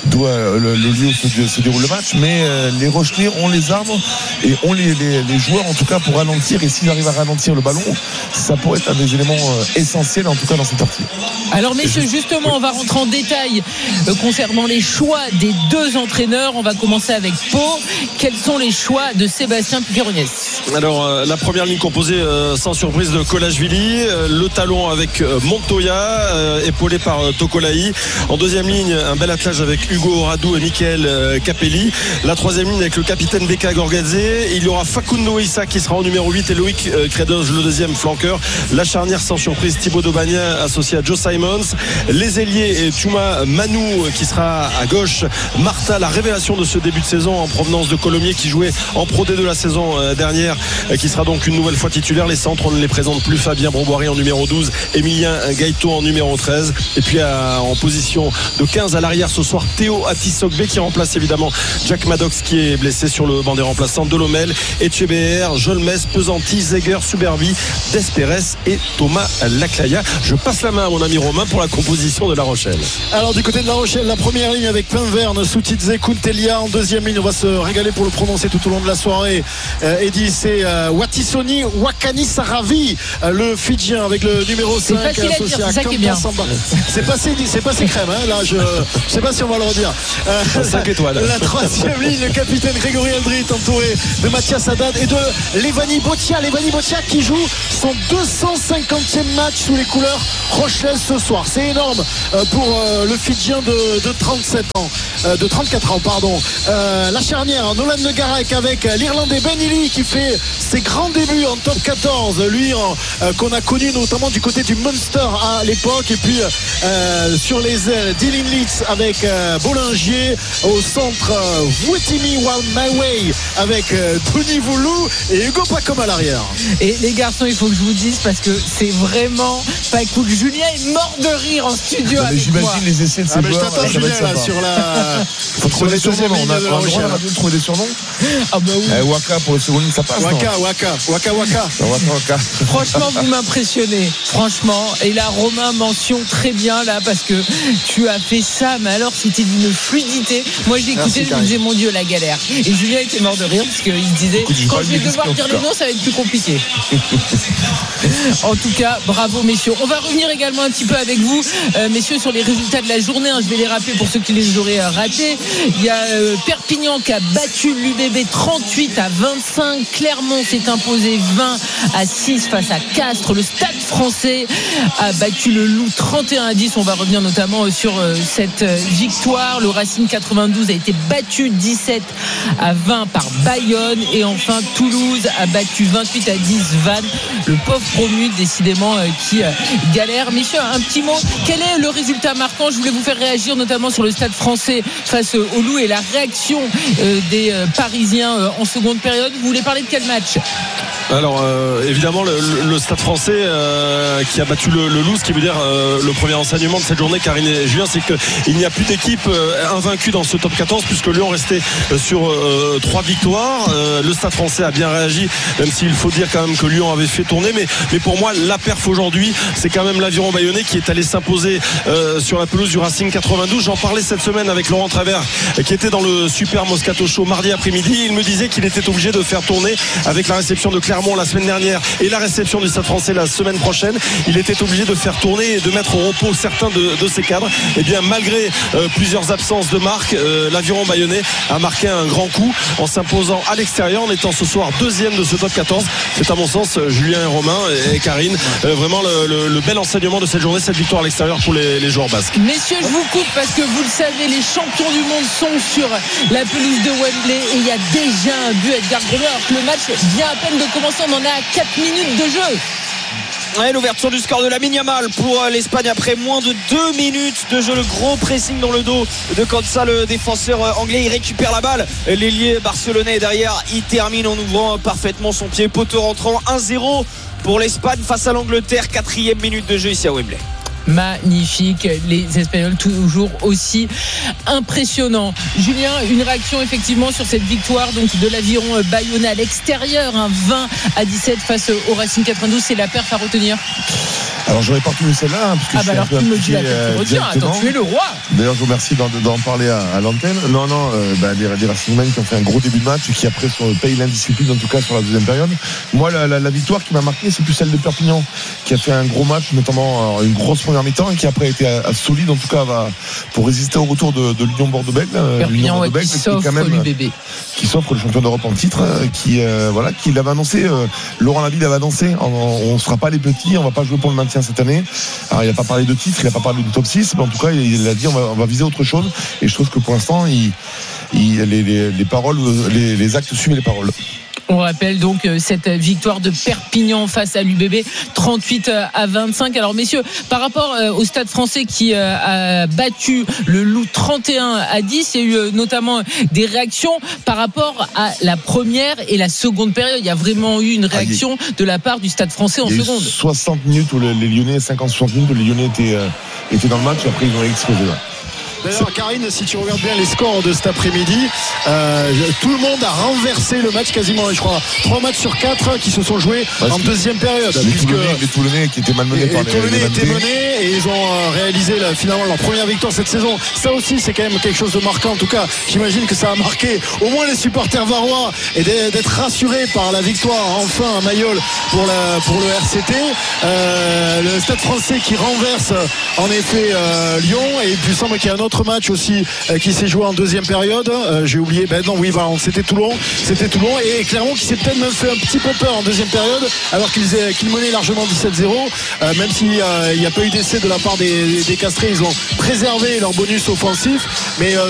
d'où euh, le, le lieu où se, se déroule le match, mais euh, les Rochelais ont les armes et ont les, les, les joueurs en tout cas pour ralentir, et s'ils arrivent à ralentir le ballon, ça pourrait être un des éléments euh, essentiels en tout cas dans cette partie. Alors messieurs, justement on va rentrer en détail euh, concernant les choix des deux entraîneurs. On va commencer avec Pau. Quels sont les choix de Sébastien Piqueronès? Alors euh, la première ligne composée euh, sans surprise de Kolashvili, euh, le talon avec euh, Montoya, euh, épaulé par euh, Tokolaï. En deuxième ligne, un bel attelage avec Hugo Radou et Michael euh, Capelli. La troisième ligne avec le capitaine Beka Gorgadze. Il y aura Facundo Issa qui sera en numéro huit et Loïc euh, Credos, le deuxième flanqueur. La charnière sans surprise, Thibaut Daubagnin associé à Joe Simons. Les ailiers, Chuma Manu qui sera à gauche. Martha, la révélation de ce début de saison en provenance de Colomiers qui jouait en Pro D deux la saison euh, dernière, euh, qui sera donc une nouvelle fois titulaire. Les centres, on ne les présente plus. Fabien Brouboiry en numéro douze, Emilien Gaëto en numéro treize, et puis à, en position de quinze à l'arrière ce soir, Théo Atisogbe qui remplace évidemment Jack Maddox qui est blessé sur le banc des remplaçants. Delomel, Etcheber, Jolmes, Pesanti, Zeger, Suberbi, Desperes et Thomas Laclaya. Je passe la main à mon ami Romain pour la composition de La Rochelle. Alors du côté de La Rochelle, la première ligne avec Pinverne, Soutidze, Kuntelia. En deuxième ligne, on va se régaler pour le prononcer tout au long de la soirée. Euh, Eddy, c'est euh, Watisoni Wakani Saravi, euh, le Fidjien avec le numéro cinq associé à Kamba Samba. C'est passé, c'est passé crème, hein, là je ne sais pas si on va le redire. Euh, cinq étoiles. La troisième ligne, le capitaine Grégory Aldrit entouré de Mathias Haddad et de Levani Botia. Levani Botia qui joue son deux cent cinquantième match sous les couleurs rochelaises ce soir. C'est énorme euh, pour euh, le Fidjien de, de trente-sept ans, euh, de trente-quatre ans, pardon. Euh, la charnière, Nolan Le Garec avec l'Irlandais Ben Illy qui fait ses grands débuts en top quatorze. Lui euh, qu'on a connu notamment du côté du Munster à l'époque. Et puis euh, sur les ailes, Dylan Leeds avec euh, Bollinger. Au centre, euh, Woutimi Wild My Way avec euh, Tony Voulou et Hugo Pacom à l'arrière. Et les garçons, il faut que je vous dise parce que c'est vraiment pas cool. Julien est mort de rire en studio non, avec j'imagine moi. les essais de ces ah, mais joueurs. je t'attends Julien là sur la faut trouver des surnoms. On a, on a le droit de trouver des surnoms. Ah bah oui. Eh, Waka pour le second ligne, ça passe. Waka, Waka, Waka, Waka. Waka, Waka. Franchement, vous m'impressionnez. Franchement. Et là, Romain, mention très bien là parce que tu as fait ça, mais alors c'était d'une fluidité. Moi, j'ai écouté, je me disais, mon Dieu, la galère. Et Julien était mort de rire parce qu'il disait, écoute, quand je vais devoir dire les noms, ça va être plus compliqué. En tout cas, bravo, messieurs. On va revenir également un petit peu avec vous, euh, messieurs, sur les résultats de la journée. Hein, je vais les rappeler pour ceux qui les auraient euh, ratés. Il y a euh, Perpignan qui a battu l'U B B trente-huit à vingt-cinq. Clermont s'est imposé vingt à six face à Castres. Le Stade Français a battu le Loup trente et un à dix. On va revenir notamment sur euh, cette euh, victoire. Le Racing quatre-vingt-douze a été battu dix-sept à vingt par Bayonne. Et enfin, Toulouse a battu vingt-huit à dix Vannes. Le pauvre promu, décidément, euh, qui euh, galère. Messieurs, un petit mot. Quel est le résultat marquant? Je voulais vous faire réagir notamment sur le Stade Français face euh, au Loup et la réaction euh, des euh, Parisiens euh, en seconde période. Vous voulez parler de quel match? Alors euh, évidemment le, le Stade Français euh, qui a battu le, le Loup, ce qui veut dire euh, le premier enseignement de cette journée, Karine et Julien, c'est qu'il n'y a plus d'équipe euh, invaincue dans ce top quatorze puisque Lyon restait euh, sur euh, trois victoires. Euh, le Stade Français a bien réagi, même s'il faut dire quand même que Lyon avait fait tourner, mais, mais pour moi la perf aujourd'hui c'est quand même l'Aviron Bayonnais qui est allé s'imposer euh, sur la pelouse du Racing quatre-vingt-douze. J'en parlais cette semaine avec Laurent Travers euh, qui était dans le Super Moscato Show mardi après-midi. Il me disait qu'il était obligé de faire tourner avec la réception de Clermont la semaine dernière et la réception du Stade Français la semaine prochaine. Il était obligé de faire tourner et de mettre au repos certains de, de ses cadres. Et bien malgré euh, plusieurs absences de marque, euh, l'Aviron Bayonnais a marqué un grand coup en s'imposant à l'extérieur, en étant ce soir deuxième de ce top quatorze. C'est à mon sens Julien et Romain et Karine euh, vraiment le, le, le bel enseignement de cette journée, cette victoire à l'extérieur pour les, les joueurs basques. Messieurs, je vous coupe parce que vous le savez, les champions du monde sont sur la pelouse de Wembley et il y a déjà un but à Edgar Grenier alors que le match vient à peine de commencer. On en est à quatre minutes de jeu. Ouais, l'ouverture du score de Lamine Yamal pour l'Espagne après moins de deux minutes de jeu. Le gros pressing dans le dos de Kansa, le défenseur anglais. Il récupère la balle. L'ailier barcelonais derrière, il termine en ouvrant parfaitement son pied. Poteau rentrant, un zéro pour l'Espagne face à l'Angleterre. Quatrième minute de jeu ici à Wembley. Magnifique, les Espagnols toujours aussi impressionnants. Julien, une réaction effectivement sur cette victoire donc de l'Aviron Bayonnais à l'extérieur, un vingt à dix-sept face au Racing quatre-vingt-douze, c'est la perf à retenir. Alors j'aurais pas retenu celle-là hein, parce que ah je bah suis alors un peu tu me dis impliqué, laquelle tu euh, retiens. Attends, tu es le roi. D'ailleurs je vous remercie d'en, d'en parler à, à l'antenne. Non non, euh, bah, des, des Racingmen qui ont fait un gros début de match et qui après sont, payent l'indiscipline en tout cas sur la deuxième période. Moi la, la, la victoire qui m'a marqué c'est plus celle de Perpignan qui a fait un gros match, notamment alors, une grosse première mi-temps et qui après a été à, à solide en tout cas va, pour résister au retour de, de l'Union Bordeaux-Bègles. Perpignan ouais, qui s'offre lui bébé. Qui s'offre le champion d'Europe en titre, qui euh, voilà, qui l'avait annoncé. Euh, Laurent Laville avait annoncé. On, on sera pas les petits, on va pas jouer pour le maintien cette année. Alors il n'a pas parlé de titre, il n'a pas parlé du top six, mais en tout cas il, il a dit on va, on va viser autre chose. Et je trouve que pour l'instant, il, il, les, les, les paroles, les, les actes suivent les paroles. On rappelle donc cette victoire de Perpignan face à l'U B B trente-huit à vingt-cinq. Alors messieurs, par rapport au Stade Français qui a battu le Loup trente et un à dix, il y a eu notamment des réactions par rapport à la première et la seconde période. Il y a vraiment eu une réaction de la part du Stade Français en seconde. Il y a eu soixante minutes où les Lyonnais, cinquante à soixante minutes où les Lyonnais étaient, euh, étaient dans le match et après ils ont explosé. Là. D'ailleurs, Karine, si tu regardes bien les scores de cet après-midi, euh, tout le monde a renversé le match quasiment, je crois, trois matchs sur quatre qui se sont joués ouais, en deuxième période. Les puisque Toulonnais, les Toulonnais qui étaient malmenés par les Les Toulonnais étaient menés et ils ont réalisé là, finalement leur première victoire cette saison. Ça aussi, c'est quand même quelque chose de marquant. En tout cas, j'imagine que ça a marqué au moins les supporters varois et d'être rassurés par la victoire enfin à Mayol pour, la, pour le R C T. Euh, le Stade Français qui renverse en effet euh, Lyon et puis il semble qu'il y a un autre match aussi euh, qui s'est joué en deuxième période. Euh, j'ai oublié, ben non, oui, pardon, c'était Toulon, c'était Toulon et Clermont qui s'est peut-être même fait un petit peu peur en deuxième période, alors qu'ils qu'ils menaient largement dix-sept zéro. Euh, même s'il n'y a, a pas eu d'essai de la part des, des Castrés, ils ont préservé leur bonus offensif. Mais euh,